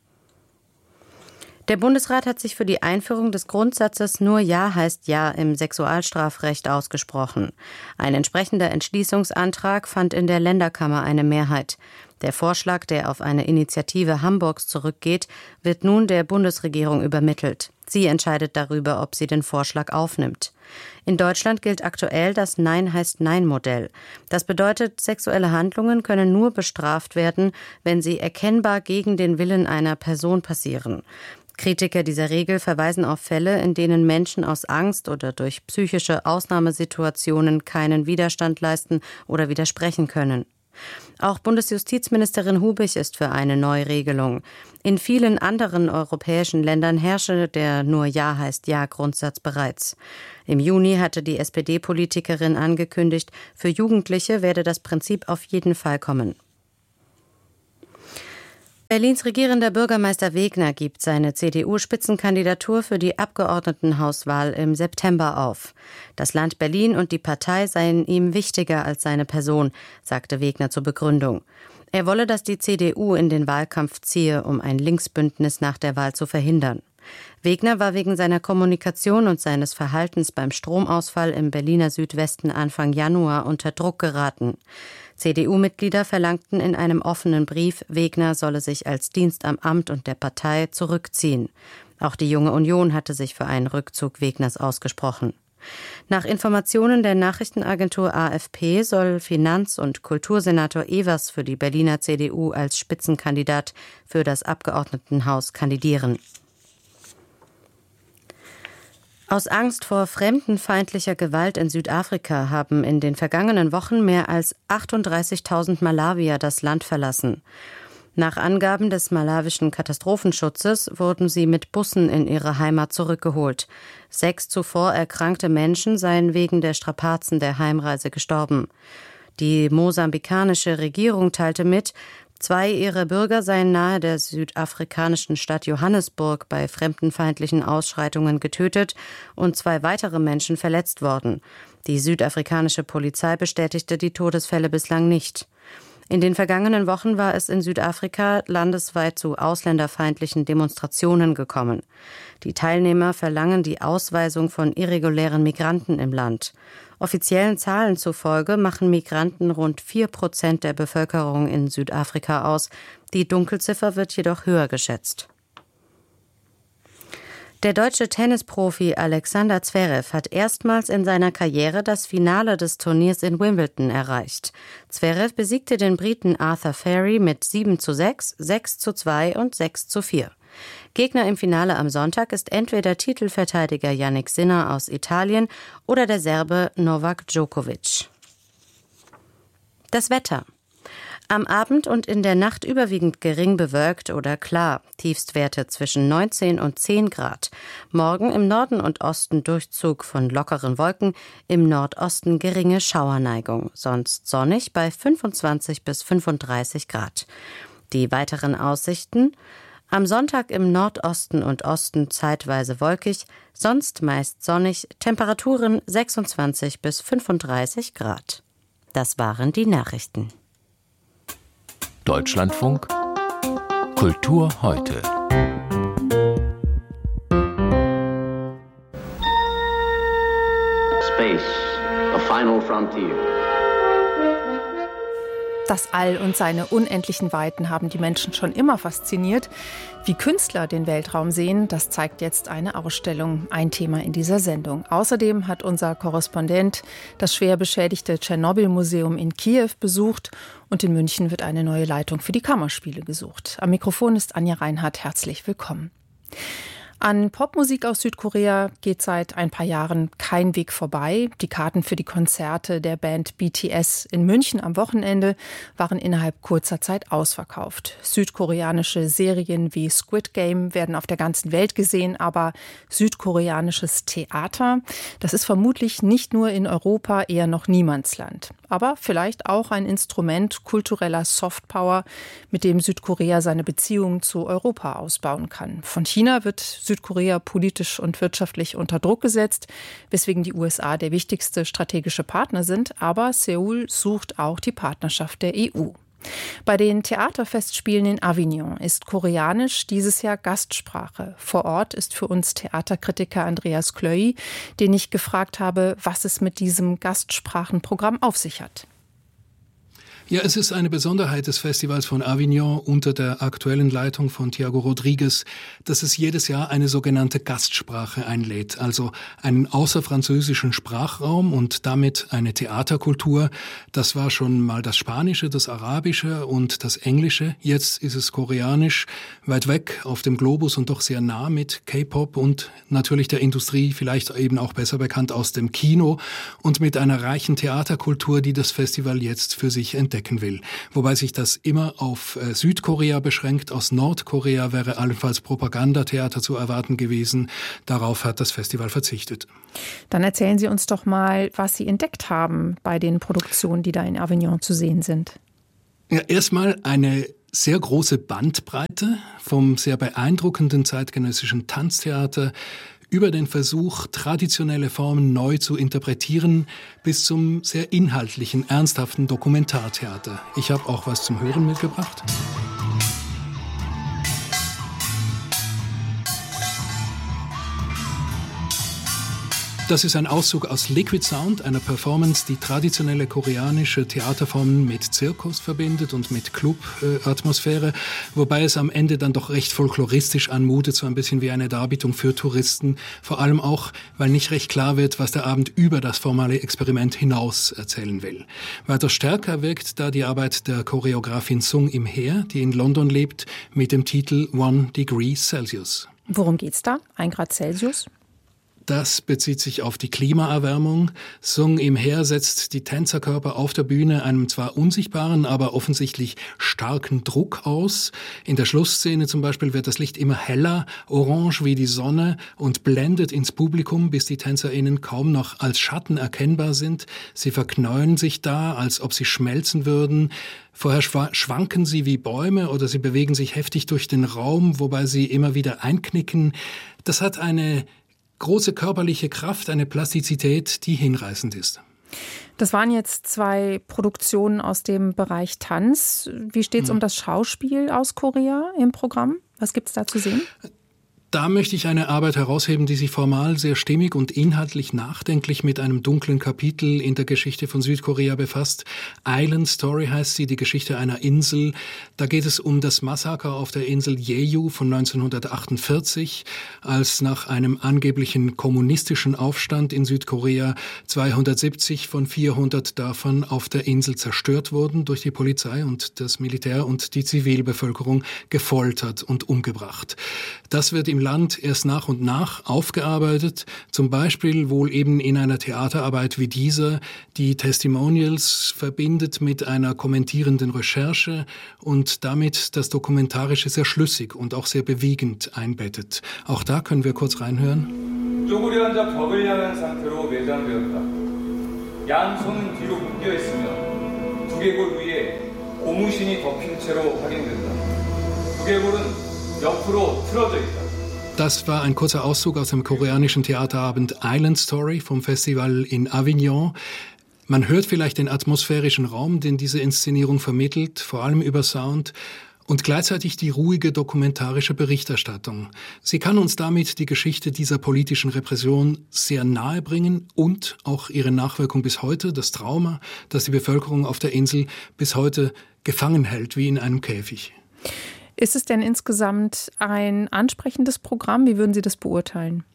Der Bundesrat hat sich für die Einführung des Grundsatzes "Nur Ja heißt Ja" im Sexualstrafrecht ausgesprochen. Ein entsprechender Entschließungsantrag fand in der Länderkammer eine Mehrheit. Der Vorschlag, der auf eine Initiative Hamburgs zurückgeht, wird nun der Bundesregierung übermittelt. Sie entscheidet darüber, ob sie den Vorschlag aufnimmt. In Deutschland gilt aktuell das Nein heißt Nein-Modell. Das bedeutet, sexuelle Handlungen können nur bestraft werden, wenn sie erkennbar gegen den Willen einer Person passieren. Kritiker dieser Regel verweisen auf Fälle, in denen Menschen aus Angst oder durch psychische Ausnahmesituationen keinen Widerstand leisten oder widersprechen können. Auch Bundesjustizministerin Hubig ist für eine Neuregelung. In vielen anderen europäischen Ländern herrsche der Nur Ja heißt Ja Grundsatz bereits. Im Juni hatte die S P D-Politikerin angekündigt, für Jugendliche werde das Prinzip auf jeden Fall kommen. Berlins regierender Bürgermeister Wegner gibt seine C D U-Spitzenkandidatur für die Abgeordnetenhauswahl im September auf. Das Land Berlin und die Partei seien ihm wichtiger als seine Person, sagte Wegner zur Begründung. Er wolle, dass die C D U in den Wahlkampf ziehe, um ein Linksbündnis nach der Wahl zu verhindern. Wegner war wegen seiner Kommunikation und seines Verhaltens beim Stromausfall im Berliner Südwesten Anfang Januar unter Druck geraten. C D U-Mitglieder verlangten in einem offenen Brief, Wegner solle sich als Dienst am Amt und der Partei zurückziehen. Auch die Junge Union hatte sich für einen Rückzug Wegners ausgesprochen. Nach Informationen der Nachrichtenagentur A F P soll Finanz- und Kultursenator Evers für die Berliner C D U als Spitzenkandidat für das Abgeordnetenhaus kandidieren. Aus Angst vor fremdenfeindlicher Gewalt in Südafrika haben in den vergangenen Wochen mehr als achtunddreißigtausend Malawier das Land verlassen. Nach Angaben des malawischen Katastrophenschutzes wurden sie mit Bussen in ihre Heimat zurückgeholt. Sechs zuvor erkrankte Menschen seien wegen der Strapazen der Heimreise gestorben. Die mosambikanische Regierung teilte mit, zwei ihrer Bürger seien nahe der südafrikanischen Stadt Johannesburg bei fremdenfeindlichen Ausschreitungen getötet und zwei weitere Menschen verletzt worden. Die südafrikanische Polizei bestätigte die Todesfälle bislang nicht. In den vergangenen Wochen war es in Südafrika landesweit zu ausländerfeindlichen Demonstrationen gekommen. Die Teilnehmer verlangen die Ausweisung von irregulären Migranten im Land. Offiziellen Zahlen zufolge machen Migranten rund vier Prozent der Bevölkerung in Südafrika aus. Die Dunkelziffer wird jedoch höher geschätzt. Der deutsche Tennisprofi Alexander Zverev hat erstmals in seiner Karriere das Finale des Turniers in Wimbledon erreicht. Zverev besiegte den Briten Arthur Feri mit sieben zu sechs, sechs zu zwei und sechs zu vier. Gegner im Finale am Sonntag ist entweder Titelverteidiger Jannik Sinner aus Italien oder der Serbe Novak Djokovic. Das Wetter. Am Abend und in der Nacht überwiegend gering bewölkt oder klar. Tiefstwerte zwischen neunzehn und zehn Grad. Morgen im Norden und Osten Durchzug von lockeren Wolken, im Nordosten geringe Schauerneigung. Sonst sonnig bei fünfundzwanzig bis fünfunddreißig Grad. Die weiteren Aussichten: am Sonntag im Nordosten und Osten zeitweise wolkig, sonst meist sonnig, Temperaturen sechsundzwanzig bis fünfunddreißig Grad. Das waren die Nachrichten. Deutschlandfunk Kultur heute. Space, the final frontier. Das All und seine unendlichen Weiten haben die Menschen schon immer fasziniert. Wie Künstler den Weltraum sehen, das zeigt jetzt eine Ausstellung, ein Thema in dieser Sendung. Außerdem hat unser Korrespondent das schwer beschädigte Tschernobyl-Museum in Kiew besucht und in München wird eine neue Leitung für die Kammerspiele gesucht. Am Mikrofon ist Anja Reinhardt, herzlich willkommen. An Popmusik aus Südkorea geht seit ein paar Jahren kein Weg vorbei. Die Karten für die Konzerte der Band B T S in München am Wochenende waren innerhalb kurzer Zeit ausverkauft. Südkoreanische Serien wie Squid Game werden auf der ganzen Welt gesehen, aber südkoreanisches Theater, das ist vermutlich nicht nur in Europa eher noch Niemandsland. Aber vielleicht auch ein Instrument kultureller Softpower, mit dem Südkorea seine Beziehungen zu Europa ausbauen kann. Von China wird Südkorea politisch und wirtschaftlich unter Druck gesetzt, weswegen die U S A der wichtigste strategische Partner sind. Aber Seoul sucht auch die Partnerschaft der E U. Bei den Theaterfestspielen in Avignon ist Koreanisch dieses Jahr Gastsprache. Vor Ort ist für uns Theaterkritiker Andreas Klöy, den ich gefragt habe, was es mit diesem Gastsprachenprogramm auf sich hat. Ja, es ist eine Besonderheit des Festivals von Avignon unter der aktuellen Leitung von Thiago Rodriguez, dass es jedes Jahr eine sogenannte Gastsprache einlädt, also einen außerfranzösischen Sprachraum und damit eine Theaterkultur. Das war schon mal das Spanische, das Arabische und das Englische. Jetzt ist es Koreanisch, weit weg auf dem Globus und doch sehr nah mit K-Pop und natürlich der Industrie, vielleicht eben auch besser bekannt aus dem Kino und mit einer reichen Theaterkultur, die das Festival jetzt für sich entdeckt. Will. Wobei sich das immer auf äh, Südkorea beschränkt. Aus Nordkorea wäre allenfalls Propagandatheater zu erwarten gewesen. Darauf hat das Festival verzichtet. Dann erzählen Sie uns doch mal, was Sie entdeckt haben bei den Produktionen, die da in Avignon zu sehen sind. Ja, erstmal eine sehr große Bandbreite vom sehr beeindruckenden zeitgenössischen Tanztheater über den Versuch, traditionelle Formen neu zu interpretieren, bis zum sehr inhaltlichen, ernsthaften Dokumentartheater. Ich habe auch was zum Hören mitgebracht. Das ist ein Auszug aus Liquid Sound, einer Performance, die traditionelle koreanische Theaterformen mit Zirkus verbindet und mit Club-Atmosphäre, wobei es am Ende dann doch recht folkloristisch anmutet, so ein bisschen wie eine Darbietung für Touristen, vor allem auch, weil nicht recht klar wird, was der Abend über das formale Experiment hinaus erzählen will. Weiter stärker wirkt da die Arbeit der Choreografin Sung Im-Hae, die in London lebt, mit dem Titel One Degree Celsius. Worum geht's da? Ein Grad Celsius? Das bezieht sich auf die Klimaerwärmung. Sung Im-Hae setzt die Tänzerkörper auf der Bühne einem zwar unsichtbaren, aber offensichtlich starken Druck aus. In der Schlussszene zum Beispiel wird das Licht immer heller, orange wie die Sonne und blendet ins Publikum, bis die TänzerInnen kaum noch als Schatten erkennbar sind. Sie verknäuen sich da, als ob sie schmelzen würden. Vorher schwanken sie wie Bäume oder sie bewegen sich heftig durch den Raum, wobei sie immer wieder einknicken. Das hat eine große körperliche Kraft, eine Plastizität, die hinreißend ist. Das waren jetzt zwei Produktionen aus dem Bereich Tanz. Wie steht es hm. um das Schauspiel aus Korea im Programm? Was gibt es da zu sehen? Da möchte ich eine Arbeit herausheben, die sich formal sehr stimmig und inhaltlich nachdenklich mit einem dunklen Kapitel in der Geschichte von Südkorea befasst. Island Story heißt sie, die Geschichte einer Insel. Da geht es um das Massaker auf der Insel Jeju von neunzehnhundertachtundvierzig, als nach einem angeblichen kommunistischen Aufstand in Südkorea zweihundertsiebzig von vierhundert Dörfern auf der Insel zerstört wurden durch die Polizei und das Militär und die Zivilbevölkerung gefoltert und umgebracht. Das wird im Land erst nach und nach aufgearbeitet, zum Beispiel wohl eben in einer Theaterarbeit wie dieser, die Testimonials verbindet mit einer kommentierenden Recherche und damit das Dokumentarische sehr schlüssig und auch sehr bewegend einbettet. Auch da können wir kurz reinhören. 쪼그려 앉아 벽을 향한 상태로 매장되었다. 양 손은 뒤로 묶여 있으며 두개골 위에 고무신이 덮인 채로 확인된다. 두개골은 옆으로 틀어져 있다. Das war ein kurzer Auszug aus dem koreanischen Theaterabend Island Story vom Festival in Avignon. Man hört vielleicht den atmosphärischen Raum, den diese Inszenierung vermittelt, vor allem über Sound, und gleichzeitig die ruhige dokumentarische Berichterstattung. Sie kann uns damit die Geschichte dieser politischen Repression sehr nahe bringen und auch ihre Nachwirkung bis heute, das Trauma, das die Bevölkerung auf der Insel bis heute gefangen hält, wie in einem Käfig. Ist es denn insgesamt ein ansprechendes Programm? Wie würden Sie das beurteilen?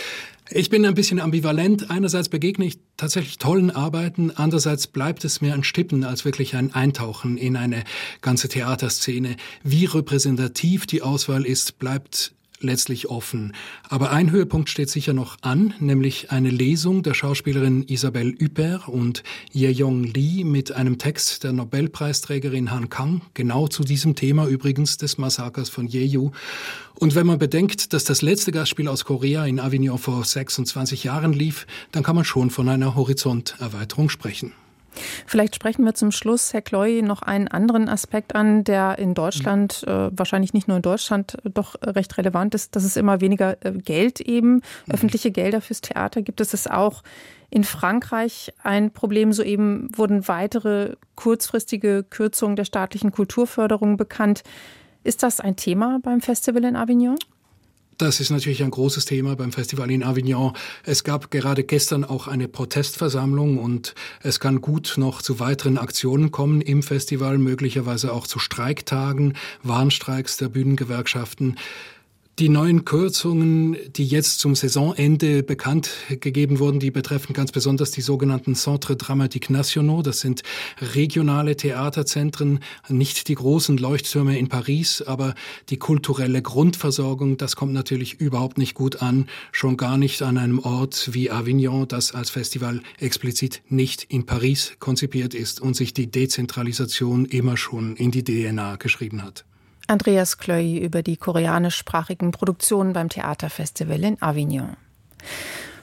Ich bin ein bisschen ambivalent. Einerseits begegne ich tatsächlich tollen Arbeiten, andererseits bleibt es mir ein Stippen als wirklich ein Eintauchen in eine ganze Theaterszene. Wie repräsentativ die Auswahl ist, bleibt letztlich offen. Aber ein Höhepunkt steht sicher noch an, nämlich eine Lesung der Schauspielerin Isabelle Huppert und Ye-Yong Lee mit einem Text der Nobelpreisträgerin Han Kang, genau zu diesem Thema übrigens des Massakers von Jeju. Und wenn man bedenkt, dass das letzte Gastspiel aus Korea in Avignon vor sechsundzwanzig Jahren lief, dann kann man schon von einer Horizonterweiterung sprechen. Vielleicht sprechen wir zum Schluss, Herr Kloy, noch einen anderen Aspekt an, der in Deutschland, äh, wahrscheinlich nicht nur in Deutschland, doch recht relevant ist, dass es immer weniger äh, Geld eben, mhm. öffentliche Gelder fürs Theater gibt. Es ist auch in Frankreich ein Problem. Soeben wurden weitere kurzfristige Kürzungen der staatlichen Kulturförderung bekannt. Ist das ein Thema beim Festival in Avignon? Das ist natürlich ein großes Thema beim Festival in Avignon. Es gab gerade gestern auch eine Protestversammlung und es kann gut noch zu weiteren Aktionen kommen im Festival, möglicherweise auch zu Streiktagen, Warnstreiks der Bühnengewerkschaften. Die neuen Kürzungen, die jetzt zum Saisonende bekannt gegeben wurden, die betreffen ganz besonders die sogenannten Centres Dramatiques Nationaux. Das sind regionale Theaterzentren, nicht die großen Leuchttürme in Paris, aber die kulturelle Grundversorgung, das kommt natürlich überhaupt nicht gut an, schon gar nicht an einem Ort wie Avignon, das als Festival explizit nicht in Paris konzipiert ist und sich die Dezentralisation immer schon in die D N A geschrieben hat. Andreas Kloy über die koreanischsprachigen Produktionen beim Theaterfestival in Avignon.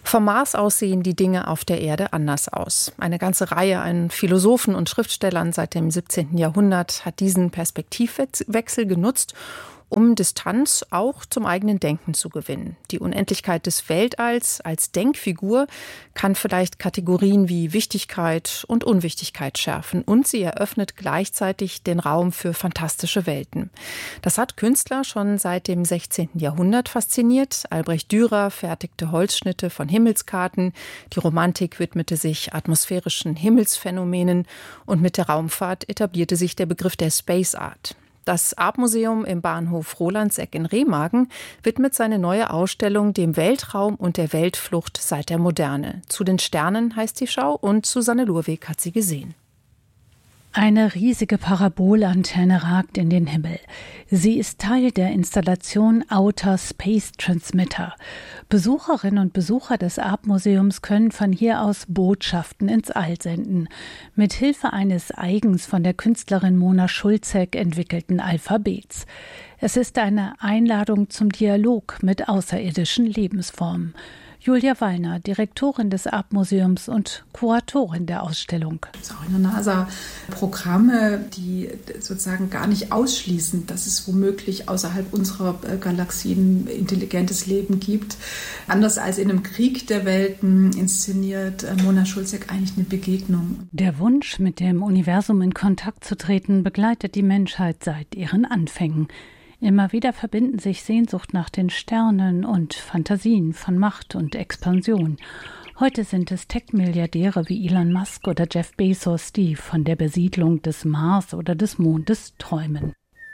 Vom Mars aus sehen die Dinge auf der Erde anders aus. Eine ganze Reihe an Philosophen und Schriftstellern seit dem siebzehnten Jahrhundert hat diesen Perspektivwechsel genutzt, um Distanz auch zum eigenen Denken zu gewinnen. Die Unendlichkeit des Weltalls als Denkfigur kann vielleicht Kategorien wie Wichtigkeit und Unwichtigkeit schärfen und sie eröffnet gleichzeitig den Raum für fantastische Welten. Das hat Künstler schon seit dem sechzehnten Jahrhundert fasziniert. Albrecht Dürer fertigte Holzschnitte von Himmelskarten, die Romantik widmete sich atmosphärischen Himmelsphänomenen und mit der Raumfahrt etablierte sich der Begriff der Space Art. Das Artmuseum im Bahnhof Rolandseck in Remagen widmet seine neue Ausstellung dem Weltraum und der Weltflucht seit der Moderne. Zu den Sternen heißt die Schau und Susanne Lurweg hat sie gesehen. Eine riesige Parabolantenne ragt in den Himmel. Sie ist Teil der Installation Outer Space Transmitter. Besucherinnen und Besucher des Artmuseums können von hier aus Botschaften ins All senden. Mit Hilfe eines eigens von der Künstlerin Mona Schulzek entwickelten Alphabets. Es ist eine Einladung zum Dialog mit außerirdischen Lebensformen. Julia Wallner, Direktorin des Artmuseums und Kuratorin der Ausstellung. Es gibt auch in der NASA Programme, die sozusagen gar nicht ausschließen, dass es womöglich außerhalb unserer Galaxien intelligentes Leben gibt. Anders als in einem Krieg der Welten inszeniert Mona Schulzek eigentlich eine Begegnung. Der Wunsch, mit dem Universum in Kontakt zu treten, begleitet die Menschheit seit ihren Anfängen. Immer wieder verbinden sich Sehnsucht nach den Sternen und Fantasien von Macht und Expansion. Heute sind es Tech-Milliardäre wie Elon Musk oder Jeff Bezos, die von der Besiedlung des Mars oder des Mondes träumen.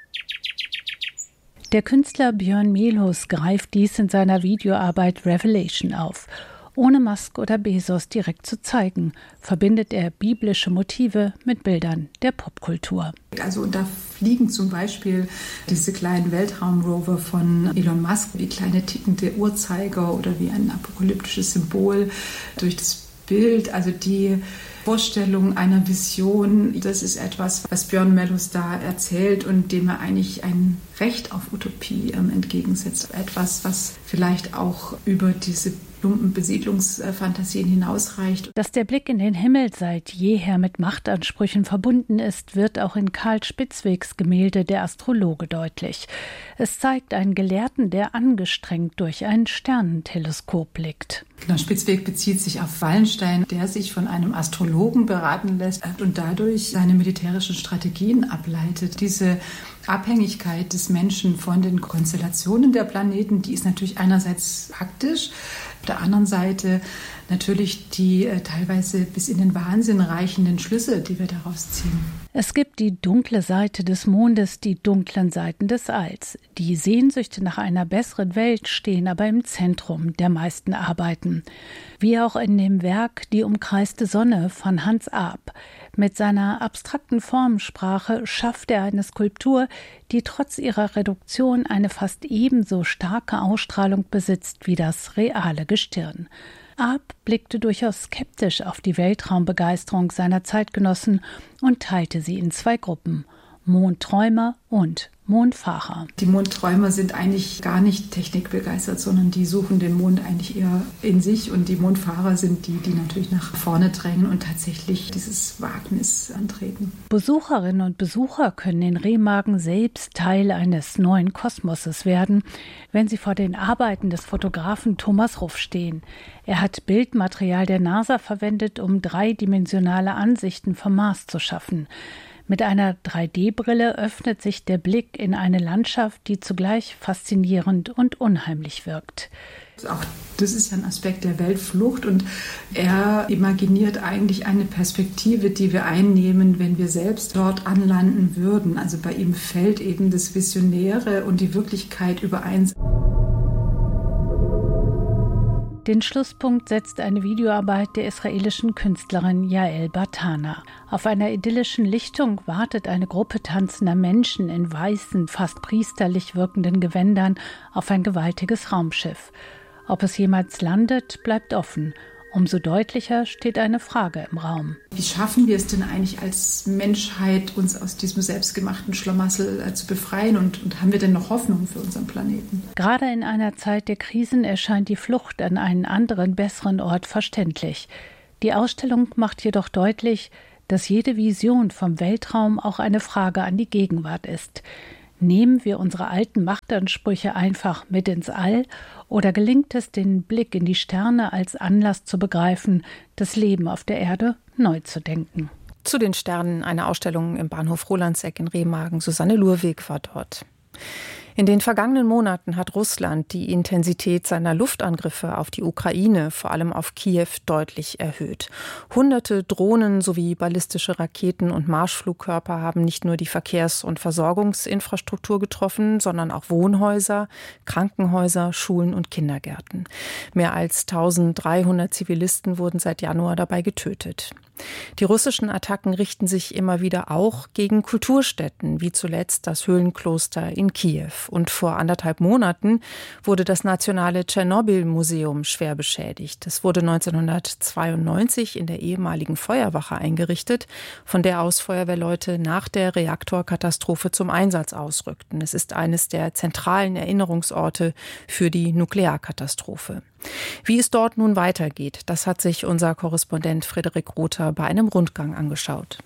Der Künstler Björn Melhus greift dies in seiner Videoarbeit Revelation auf. Ohne Musk oder Bezos direkt zu zeigen, verbindet er biblische Motive mit Bildern der Popkultur. Also da fliegen zum Beispiel diese kleinen Weltraumrover von Elon Musk wie kleine tickende Uhrzeiger oder wie ein apokalyptisches Symbol durch das Bild. Also die Vorstellung einer Vision, das ist etwas, was Björn Melhus da erzählt und dem er eigentlich ein Recht auf Utopie ähm, entgegensetzt. Etwas, was vielleicht auch über diese plumpen Besiedlungsfantasien hinausreicht. Dass der Blick in den Himmel seit jeher mit Machtansprüchen verbunden ist, wird auch in Karl Spitzwegs Gemälde Der Astrologe deutlich. Es zeigt einen Gelehrten, der angestrengt durch ein Sternenteleskop blickt. Genau, Spitzweg bezieht sich auf Wallenstein, der sich von einem Astrologen beraten lässt und dadurch seine militärischen Strategien ableitet. Diese Abhängigkeit des Menschen von den Konstellationen der Planeten, die ist natürlich einerseits faktisch, auf der anderen Seite natürlich die äh, teilweise bis in den Wahnsinn reichenden Schlüsse, die wir daraus ziehen. Es gibt die dunkle Seite des Mondes, die dunklen Seiten des Alls. Die Sehnsüchte nach einer besseren Welt stehen aber im Zentrum der meisten Arbeiten. Wie auch in dem Werk Die umkreiste Sonne von Hans Arp. Mit seiner abstrakten Formensprache schafft er eine Skulptur, die trotz ihrer Reduktion eine fast ebenso starke Ausstrahlung besitzt wie das reale Gestirn. Arp blickte durchaus skeptisch auf die Weltraumbegeisterung seiner Zeitgenossen und teilte sie in zwei Gruppen: Mondträumer und Mondfahrer. Die Mondträumer sind eigentlich gar nicht technikbegeistert, sondern die suchen den Mond eigentlich eher in sich, und die Mondfahrer sind die, die natürlich nach vorne drängen und tatsächlich dieses Wagnis antreten. Besucherinnen und Besucher können in Remagen selbst Teil eines neuen Kosmoses werden, wenn sie vor den Arbeiten des Fotografen Thomas Ruff stehen. Er hat Bildmaterial der NASA verwendet, um dreidimensionale Ansichten vom Mars zu schaffen. Mit einer drei D Brille öffnet sich der Blick in eine Landschaft, die zugleich faszinierend und unheimlich wirkt. Auch das ist ja ein Aspekt der Weltflucht, und er imaginiert eigentlich eine Perspektive, die wir einnehmen, wenn wir selbst dort anlanden würden. Also bei ihm fällt eben das Visionäre und die Wirklichkeit überein. Den Schlusspunkt setzt eine Videoarbeit der israelischen Künstlerin Yael Bartana. Auf einer idyllischen Lichtung wartet eine Gruppe tanzender Menschen in weißen, fast priesterlich wirkenden Gewändern auf ein gewaltiges Raumschiff. Ob es jemals landet, bleibt offen. Umso deutlicher steht eine Frage im Raum. Wie schaffen wir es denn eigentlich als Menschheit, uns aus diesem selbstgemachten Schlamassel äh, zu befreien? Und, und haben wir denn noch Hoffnung für unseren Planeten? Gerade in einer Zeit der Krisen erscheint die Flucht an einen anderen, besseren Ort verständlich. Die Ausstellung macht jedoch deutlich, dass jede Vision vom Weltraum auch eine Frage an die Gegenwart ist. Nehmen wir unsere alten Machtansprüche einfach mit ins All oder gelingt es, den Blick in die Sterne als Anlass zu begreifen, das Leben auf der Erde neu zu denken? Zu den Sternen eine Ausstellung im Bahnhof Rolandseck in Remagen. Susanne Lurweg war dort. In den vergangenen Monaten hat Russland die Intensität seiner Luftangriffe auf die Ukraine, vor allem auf Kiew, deutlich erhöht. Hunderte Drohnen sowie ballistische Raketen und Marschflugkörper haben nicht nur die Verkehrs- und Versorgungsinfrastruktur getroffen, sondern auch Wohnhäuser, Krankenhäuser, Schulen und Kindergärten. Mehr als eintausenddreihundert Zivilisten wurden seit Januar dabei getötet. Die russischen Attacken richten sich immer wieder auch gegen Kulturstätten, wie zuletzt das Höhlenkloster in Kiew. Und vor anderthalb Monaten wurde das nationale Tschernobyl-Museum schwer beschädigt. Es wurde neunzehnhundertzweiundneunzig in der ehemaligen Feuerwache eingerichtet, von der aus Feuerwehrleute nach der Reaktorkatastrophe zum Einsatz ausrückten. Es ist eines der zentralen Erinnerungsorte für die Nuklearkatastrophe. Wie es dort nun weitergeht, das hat sich unser Korrespondent Frederik Rother bei einem Rundgang angeschaut.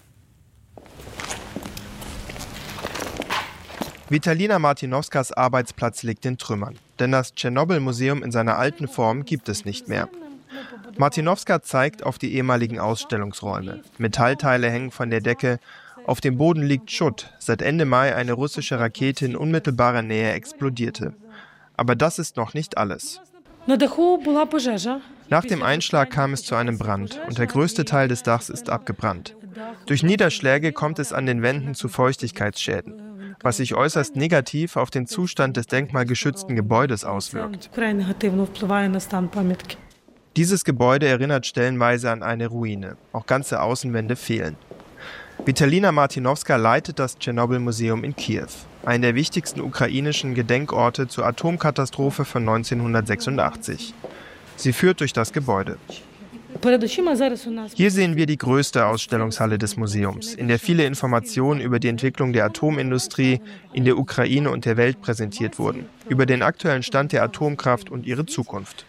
Vitalina Martinovskas Arbeitsplatz liegt in Trümmern, denn das Tschernobyl-Museum in seiner alten Form gibt es nicht mehr. Martinovska zeigt auf die ehemaligen Ausstellungsräume. Metallteile hängen von der Decke, auf dem Boden liegt Schutt, seit Ende Mai eine russische Rakete in unmittelbarer Nähe explodierte. Aber das ist noch nicht alles. Nach dem Einschlag kam es zu einem Brand und der größte Teil des Dachs ist abgebrannt. Durch Niederschläge kommt es an den Wänden zu Feuchtigkeitsschäden, was sich äußerst negativ auf den Zustand des denkmalgeschützten Gebäudes auswirkt. Dieses Gebäude erinnert stellenweise an eine Ruine. Auch ganze Außenwände fehlen. Vitalina Martinovska leitet das Tschernobyl-Museum in Kiew, einen der wichtigsten ukrainischen Gedenkorte zur Atomkatastrophe von neunzehnhundertsechsundachtzig. Sie führt durch das Gebäude. Hier sehen wir die größte Ausstellungshalle des Museums, in der viele Informationen über die Entwicklung der Atomindustrie in der Ukraine und der Welt präsentiert wurden, über den aktuellen Stand der Atomkraft und ihre Zukunft.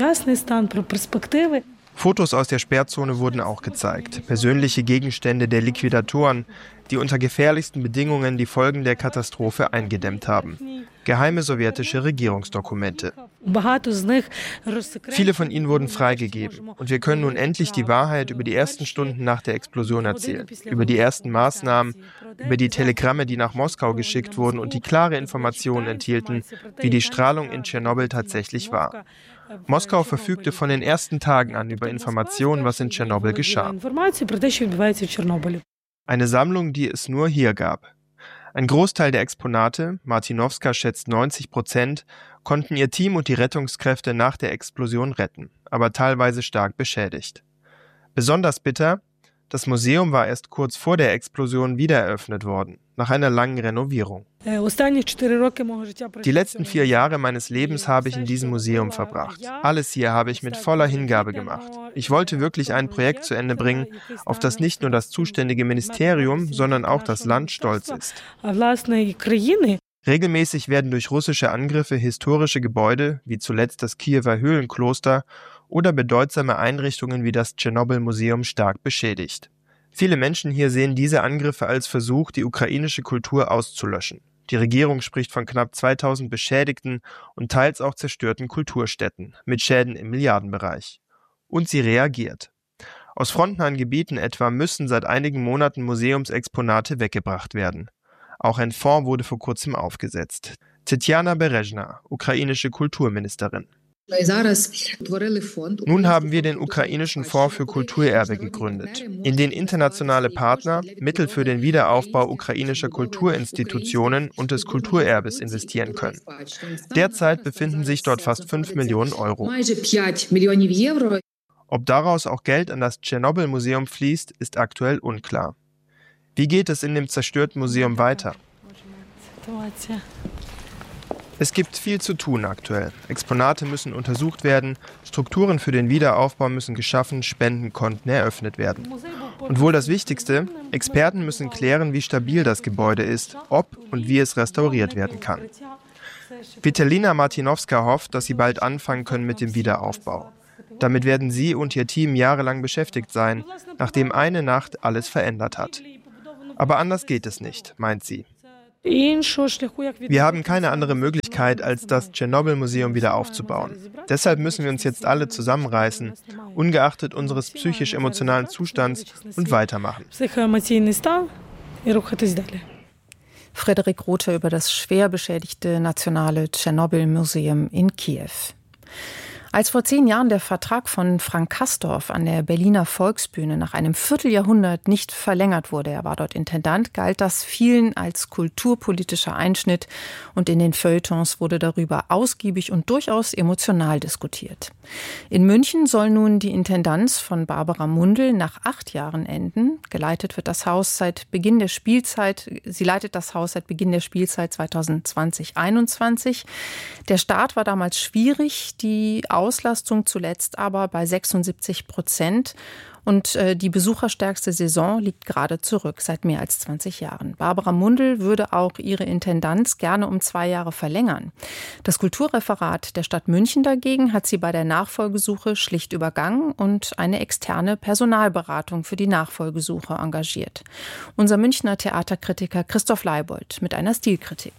Fotos aus der Sperrzone wurden auch gezeigt, persönliche Gegenstände der Liquidatoren, die unter gefährlichsten Bedingungen die Folgen der Katastrophe eingedämmt haben. Geheime sowjetische Regierungsdokumente. Viele von ihnen wurden freigegeben und wir können nun endlich die Wahrheit über die ersten Stunden nach der Explosion erzählen, über die ersten Maßnahmen, über die Telegramme, die nach Moskau geschickt wurden und die klare Informationen enthielten, wie die Strahlung in Tschernobyl tatsächlich war. Moskau verfügte von den ersten Tagen an über Informationen, was in Tschernobyl geschah. Eine Sammlung, die es nur hier gab. Ein Großteil der Exponate, Martinovska schätzt neunzig Prozent, konnten ihr Team und die Rettungskräfte nach der Explosion retten, aber teilweise stark beschädigt. Besonders bitter: Das Museum war erst kurz vor der Explosion wieder eröffnet worden, nach einer langen Renovierung. Die letzten vier Jahre meines Lebens habe ich in diesem Museum verbracht. Alles hier habe ich mit voller Hingabe gemacht. Ich wollte wirklich ein Projekt zu Ende bringen, auf das nicht nur das zuständige Ministerium, sondern auch das Land stolz ist. Regelmäßig werden durch russische Angriffe historische Gebäude, wie zuletzt das Kiewer Höhlenkloster, oder bedeutsame Einrichtungen wie das Tschernobyl-Museum stark beschädigt. Viele Menschen hier sehen diese Angriffe als Versuch, die ukrainische Kultur auszulöschen. Die Regierung spricht von knapp zweitausend beschädigten und teils auch zerstörten Kulturstätten mit Schäden im Milliardenbereich. Und sie reagiert. Aus frontnahen Gebieten etwa müssen seit einigen Monaten Museumsexponate weggebracht werden. Auch ein Fonds wurde vor kurzem aufgesetzt. Tetjana Berezhna, ukrainische Kulturministerin. Nun haben wir den ukrainischen Fonds für Kulturerbe gegründet, in den internationale Partner Mittel für den Wiederaufbau ukrainischer Kulturinstitutionen und des Kulturerbes investieren können. Derzeit befinden sich dort fast fünf Millionen Euro. Ob daraus auch Geld an das Tschernobyl-Museum fließt, ist aktuell unklar. Wie geht es in dem zerstörten Museum weiter? Es gibt viel zu tun aktuell. Exponate müssen untersucht werden, Strukturen für den Wiederaufbau müssen geschaffen, Spendenkonten eröffnet werden. Und wohl das Wichtigste, Experten müssen klären, wie stabil das Gebäude ist, ob und wie es restauriert werden kann. Vitalina Martinowska hofft, dass sie bald anfangen können mit dem Wiederaufbau. Damit werden sie und ihr Team jahrelang beschäftigt sein, nachdem eine Nacht alles verändert hat. Aber anders geht es nicht, meint sie. Wir haben keine andere Möglichkeit, als das Tschernobyl-Museum wieder aufzubauen. Deshalb müssen wir uns jetzt alle zusammenreißen, ungeachtet unseres psychisch-emotionalen Zustands, und weitermachen. Frederik Rothe über das schwer beschädigte Nationale Tschernobyl-Museum in Kiew. Als vor zehn Jahren der Vertrag von Frank Kastorf an der Berliner Volksbühne nach einem Vierteljahrhundert nicht verlängert wurde, er war dort Intendant, galt das vielen als kulturpolitischer Einschnitt und in den Feuilletons wurde darüber ausgiebig und durchaus emotional diskutiert. In München soll nun die Intendanz von Barbara Mundl nach acht Jahren enden. Geleitet wird das Haus seit Beginn der Spielzeit, sie leitet das Haus seit Beginn der Spielzeit zwanzig zwanzig einundzwanzig. Der Start war damals schwierig, die Auslastung zuletzt aber bei sechsundsiebzig Prozent. Und äh, die besucherstärkste Saison liegt gerade zurück, seit mehr als zwanzig Jahren. Barbara Mundl würde auch ihre Intendanz gerne um zwei Jahre verlängern. Das Kulturreferat der Stadt München dagegen hat sie bei der Nachfolgesuche schlicht übergangen und eine externe Personalberatung für die Nachfolgesuche engagiert. Unser Münchner Theaterkritiker Christoph Leibold mit einer Stilkritik.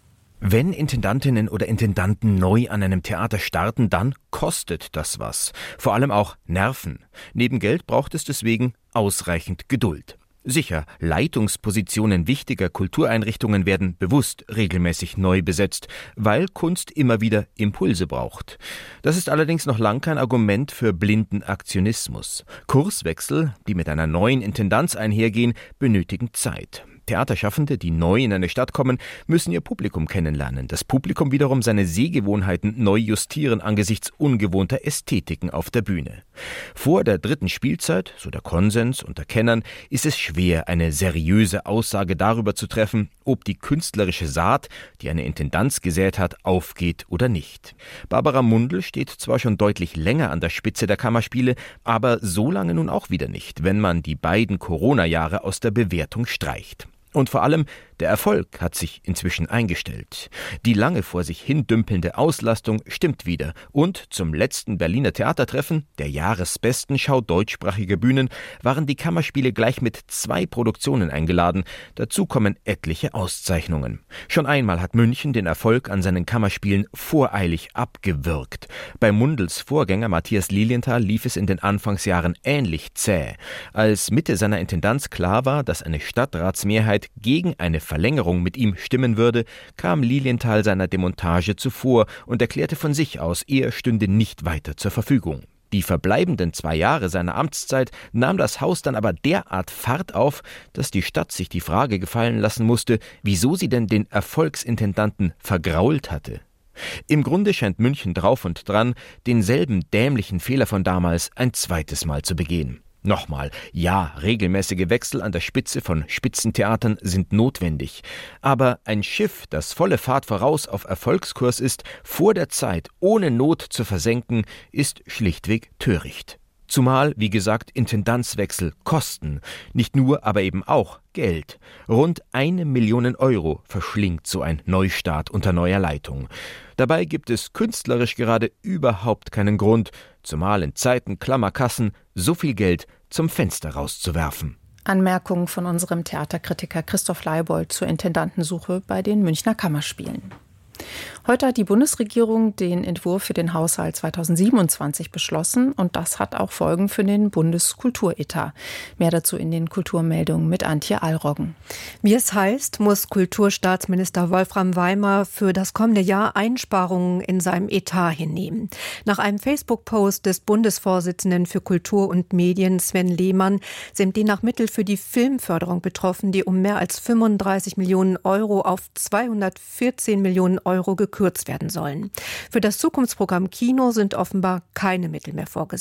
Wenn Intendantinnen oder Intendanten neu an einem Theater starten, dann kostet das was. Vor allem auch Nerven. Neben Geld braucht es deswegen ausreichend Geduld. Sicher, Leitungspositionen wichtiger Kultureinrichtungen werden bewusst regelmäßig neu besetzt, weil Kunst immer wieder Impulse braucht. Das ist allerdings noch lang kein Argument für blinden Aktionismus. Kurswechsel, die mit einer neuen Intendanz einhergehen, benötigen Zeit. Theaterschaffende, die neu in eine Stadt kommen, müssen ihr Publikum kennenlernen. Das Publikum wiederum seine Sehgewohnheiten neu justieren angesichts ungewohnter Ästhetiken auf der Bühne. Vor der dritten Spielzeit, so der Konsens unter Kennern, ist es schwer, eine seriöse Aussage darüber zu treffen, ob die künstlerische Saat, die eine Intendanz gesät hat, aufgeht oder nicht. Barbara Mundl steht zwar schon deutlich länger an der Spitze der Kammerspiele, aber so lange nun auch wieder nicht, wenn man die beiden Corona-Jahre aus der Bewertung streicht. Und vor allem, der Erfolg hat sich inzwischen eingestellt. Die lange vor sich hin dümpelnde Auslastung stimmt wieder. Und zum letzten Berliner Theatertreffen, der jahresbesten Schau deutschsprachiger Bühnen, waren die Kammerspiele gleich mit zwei Produktionen eingeladen. Dazu kommen etliche Auszeichnungen. Schon einmal hat München den Erfolg an seinen Kammerspielen voreilig abgewürgt. Bei Mundls Vorgänger Matthias Lilienthal lief es in den Anfangsjahren ähnlich zäh. Als Mitte seiner Intendanz klar war, dass eine Stadtratsmehrheit gegen eine Verlängerung mit ihm stimmen würde, kam Lilienthal seiner Demontage zuvor und erklärte von sich aus, er stünde nicht weiter zur Verfügung. Die verbleibenden zwei Jahre seiner Amtszeit nahm das Haus dann aber derart Fahrt auf, dass die Stadt sich die Frage gefallen lassen musste, wieso sie denn den Erfolgsintendanten vergrault hatte. Im Grunde scheint München drauf und dran, denselben dämlichen Fehler von damals ein zweites Mal zu begehen. Nochmal, ja, regelmäßige Wechsel an der Spitze von Spitzentheatern sind notwendig. Aber ein Schiff, das volle Fahrt voraus auf Erfolgskurs ist, vor der Zeit ohne Not zu versenken, ist schlichtweg töricht. Zumal, wie gesagt, Intendanzwechsel kosten. Nicht nur, aber eben auch Geld. Rund eine Million Euro verschlingt so ein Neustart unter neuer Leitung. Dabei gibt es künstlerisch gerade überhaupt keinen Grund, zumal in Zeiten klammer Kassen, so viel Geld zum Fenster rauszuwerfen. Anmerkungen von unserem Theaterkritiker Christoph Leibold zur Intendantensuche bei den Münchner Kammerspielen. Heute hat die Bundesregierung den Entwurf für den Haushalt zweitausendsiebenundzwanzig beschlossen und das hat auch Folgen für den Bundeskulturetat. Mehr dazu in den Kulturmeldungen mit Antje Allroggen. Wie es heißt, muss Kulturstaatsminister Wolfram Weimer für das kommende Jahr Einsparungen in seinem Etat hinnehmen. Nach einem Facebook-Post des Bundesvorsitzenden für Kultur und Medien Sven Lehmann sind demnach Mittel für die Filmförderung betroffen, die um mehr als fünfunddreißig Millionen Euro auf zweihundertvierzehn Millionen Euro gekürzt werden sollen. Für das Zukunftsprogramm Kino sind offenbar keine Mittel mehr vorgesehen.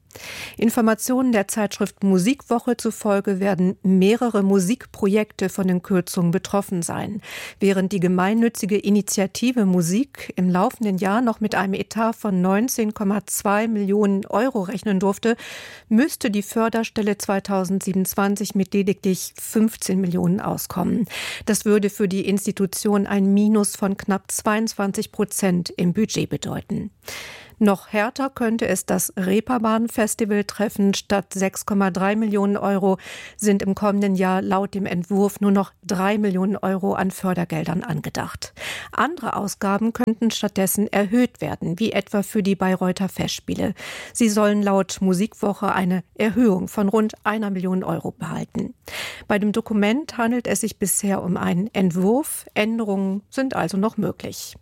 Informationen der Zeitschrift Musikwoche zufolge werden mehrere Musikprojekte von den Kürzungen betroffen sein. Während die gemeinnützige Initiative Musik im laufenden Jahr noch mit einem Etat von neunzehn Komma zwei Millionen Euro rechnen durfte, müsste die Förderstelle zweitausendsiebenundzwanzig mit lediglich fünfzehn Millionen auskommen. Das würde für die Institution ein Minus von knapp zweiundzwanzig Prozent im Budget bedeuten. Noch härter könnte es das Reeperbahn-Festival treffen. Statt sechs Komma drei Millionen Euro sind im kommenden Jahr laut dem Entwurf nur noch drei Millionen Euro an Fördergeldern angedacht. Andere Ausgaben könnten stattdessen erhöht werden, wie etwa für die Bayreuther Festspiele. Sie sollen laut Musikwoche eine Erhöhung von rund einer Million Euro behalten. Bei dem Dokument handelt es sich bisher um einen Entwurf. Änderungen sind also noch möglich.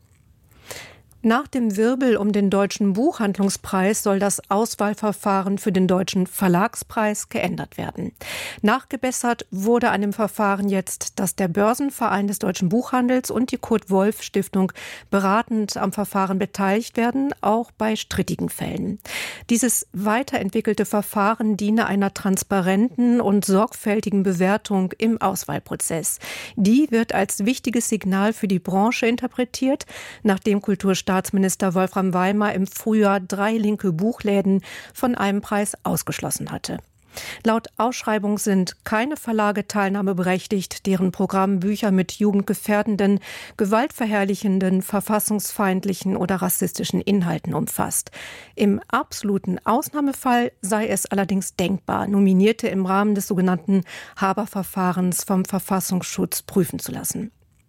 Nach dem Wirbel um den Deutschen Buchhandlungspreis soll das Auswahlverfahren für den Deutschen Verlagspreis geändert werden. Nachgebessert wurde an dem Verfahren jetzt, dass der Börsenverein des Deutschen Buchhandels und die Kurt-Wolf-Stiftung beratend am Verfahren beteiligt werden, auch bei strittigen Fällen. Dieses weiterentwickelte Verfahren diene einer transparenten und sorgfältigen Bewertung im Auswahlprozess. Die wird als wichtiges Signal für die Branche interpretiert, nachdem Kulturstaatsminister Staatsminister Wolfram Weimar im Frühjahr drei linke Buchläden von einem Preis ausgeschlossen hatte. Laut Ausschreibung sind keine Verlage teilnahmeberechtigt, deren Programm Bücher mit jugendgefährdenden, gewaltverherrlichenden, verfassungsfeindlichen oder rassistischen Inhalten umfasst. Im absoluten Ausnahmefall sei es allerdings denkbar, Nominierte im Rahmen des sogenannten Haber-Verfahrens vom Verfassungsschutz prüfen zu lassen.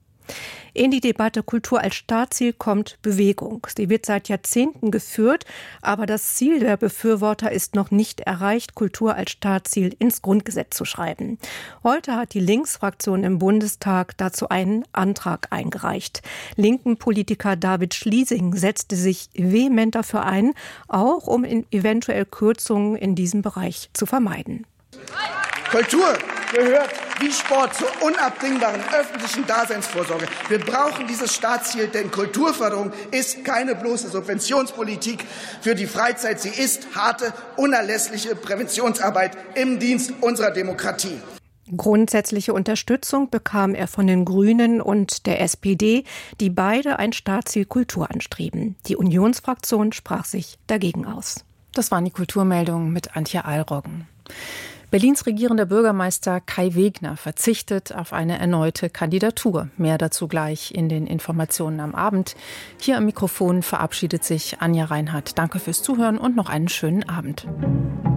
In die Debatte Kultur als Staatsziel kommt Bewegung. Sie wird seit Jahrzehnten geführt, aber das Ziel der Befürworter ist noch nicht erreicht, Kultur als Staatsziel ins Grundgesetz zu schreiben. Heute hat die Linksfraktion im Bundestag dazu einen Antrag eingereicht. Linken Politiker David Schliesing setzte sich vehement dafür ein, auch um eventuell Kürzungen in diesem Bereich zu vermeiden. Kultur gehört wie Sport zur unabdingbaren öffentlichen Daseinsvorsorge. Wir brauchen dieses Staatsziel, denn Kulturförderung ist keine bloße Subventionspolitik für die Freizeit. Sie ist harte, unerlässliche Präventionsarbeit im Dienst unserer Demokratie. Grundsätzliche Unterstützung bekam er von den Grünen und der S P D, die beide ein Staatsziel Kultur anstreben. Die Unionsfraktion sprach sich dagegen aus. Das waren die Kulturmeldungen mit Antje Alroggen. Berlins regierender Bürgermeister Kai Wegner verzichtet auf eine erneute Kandidatur. Mehr dazu gleich in den Informationen am Abend. Hier am Mikrofon verabschiedet sich Anja Reinhardt. Danke fürs Zuhören und noch einen schönen Abend.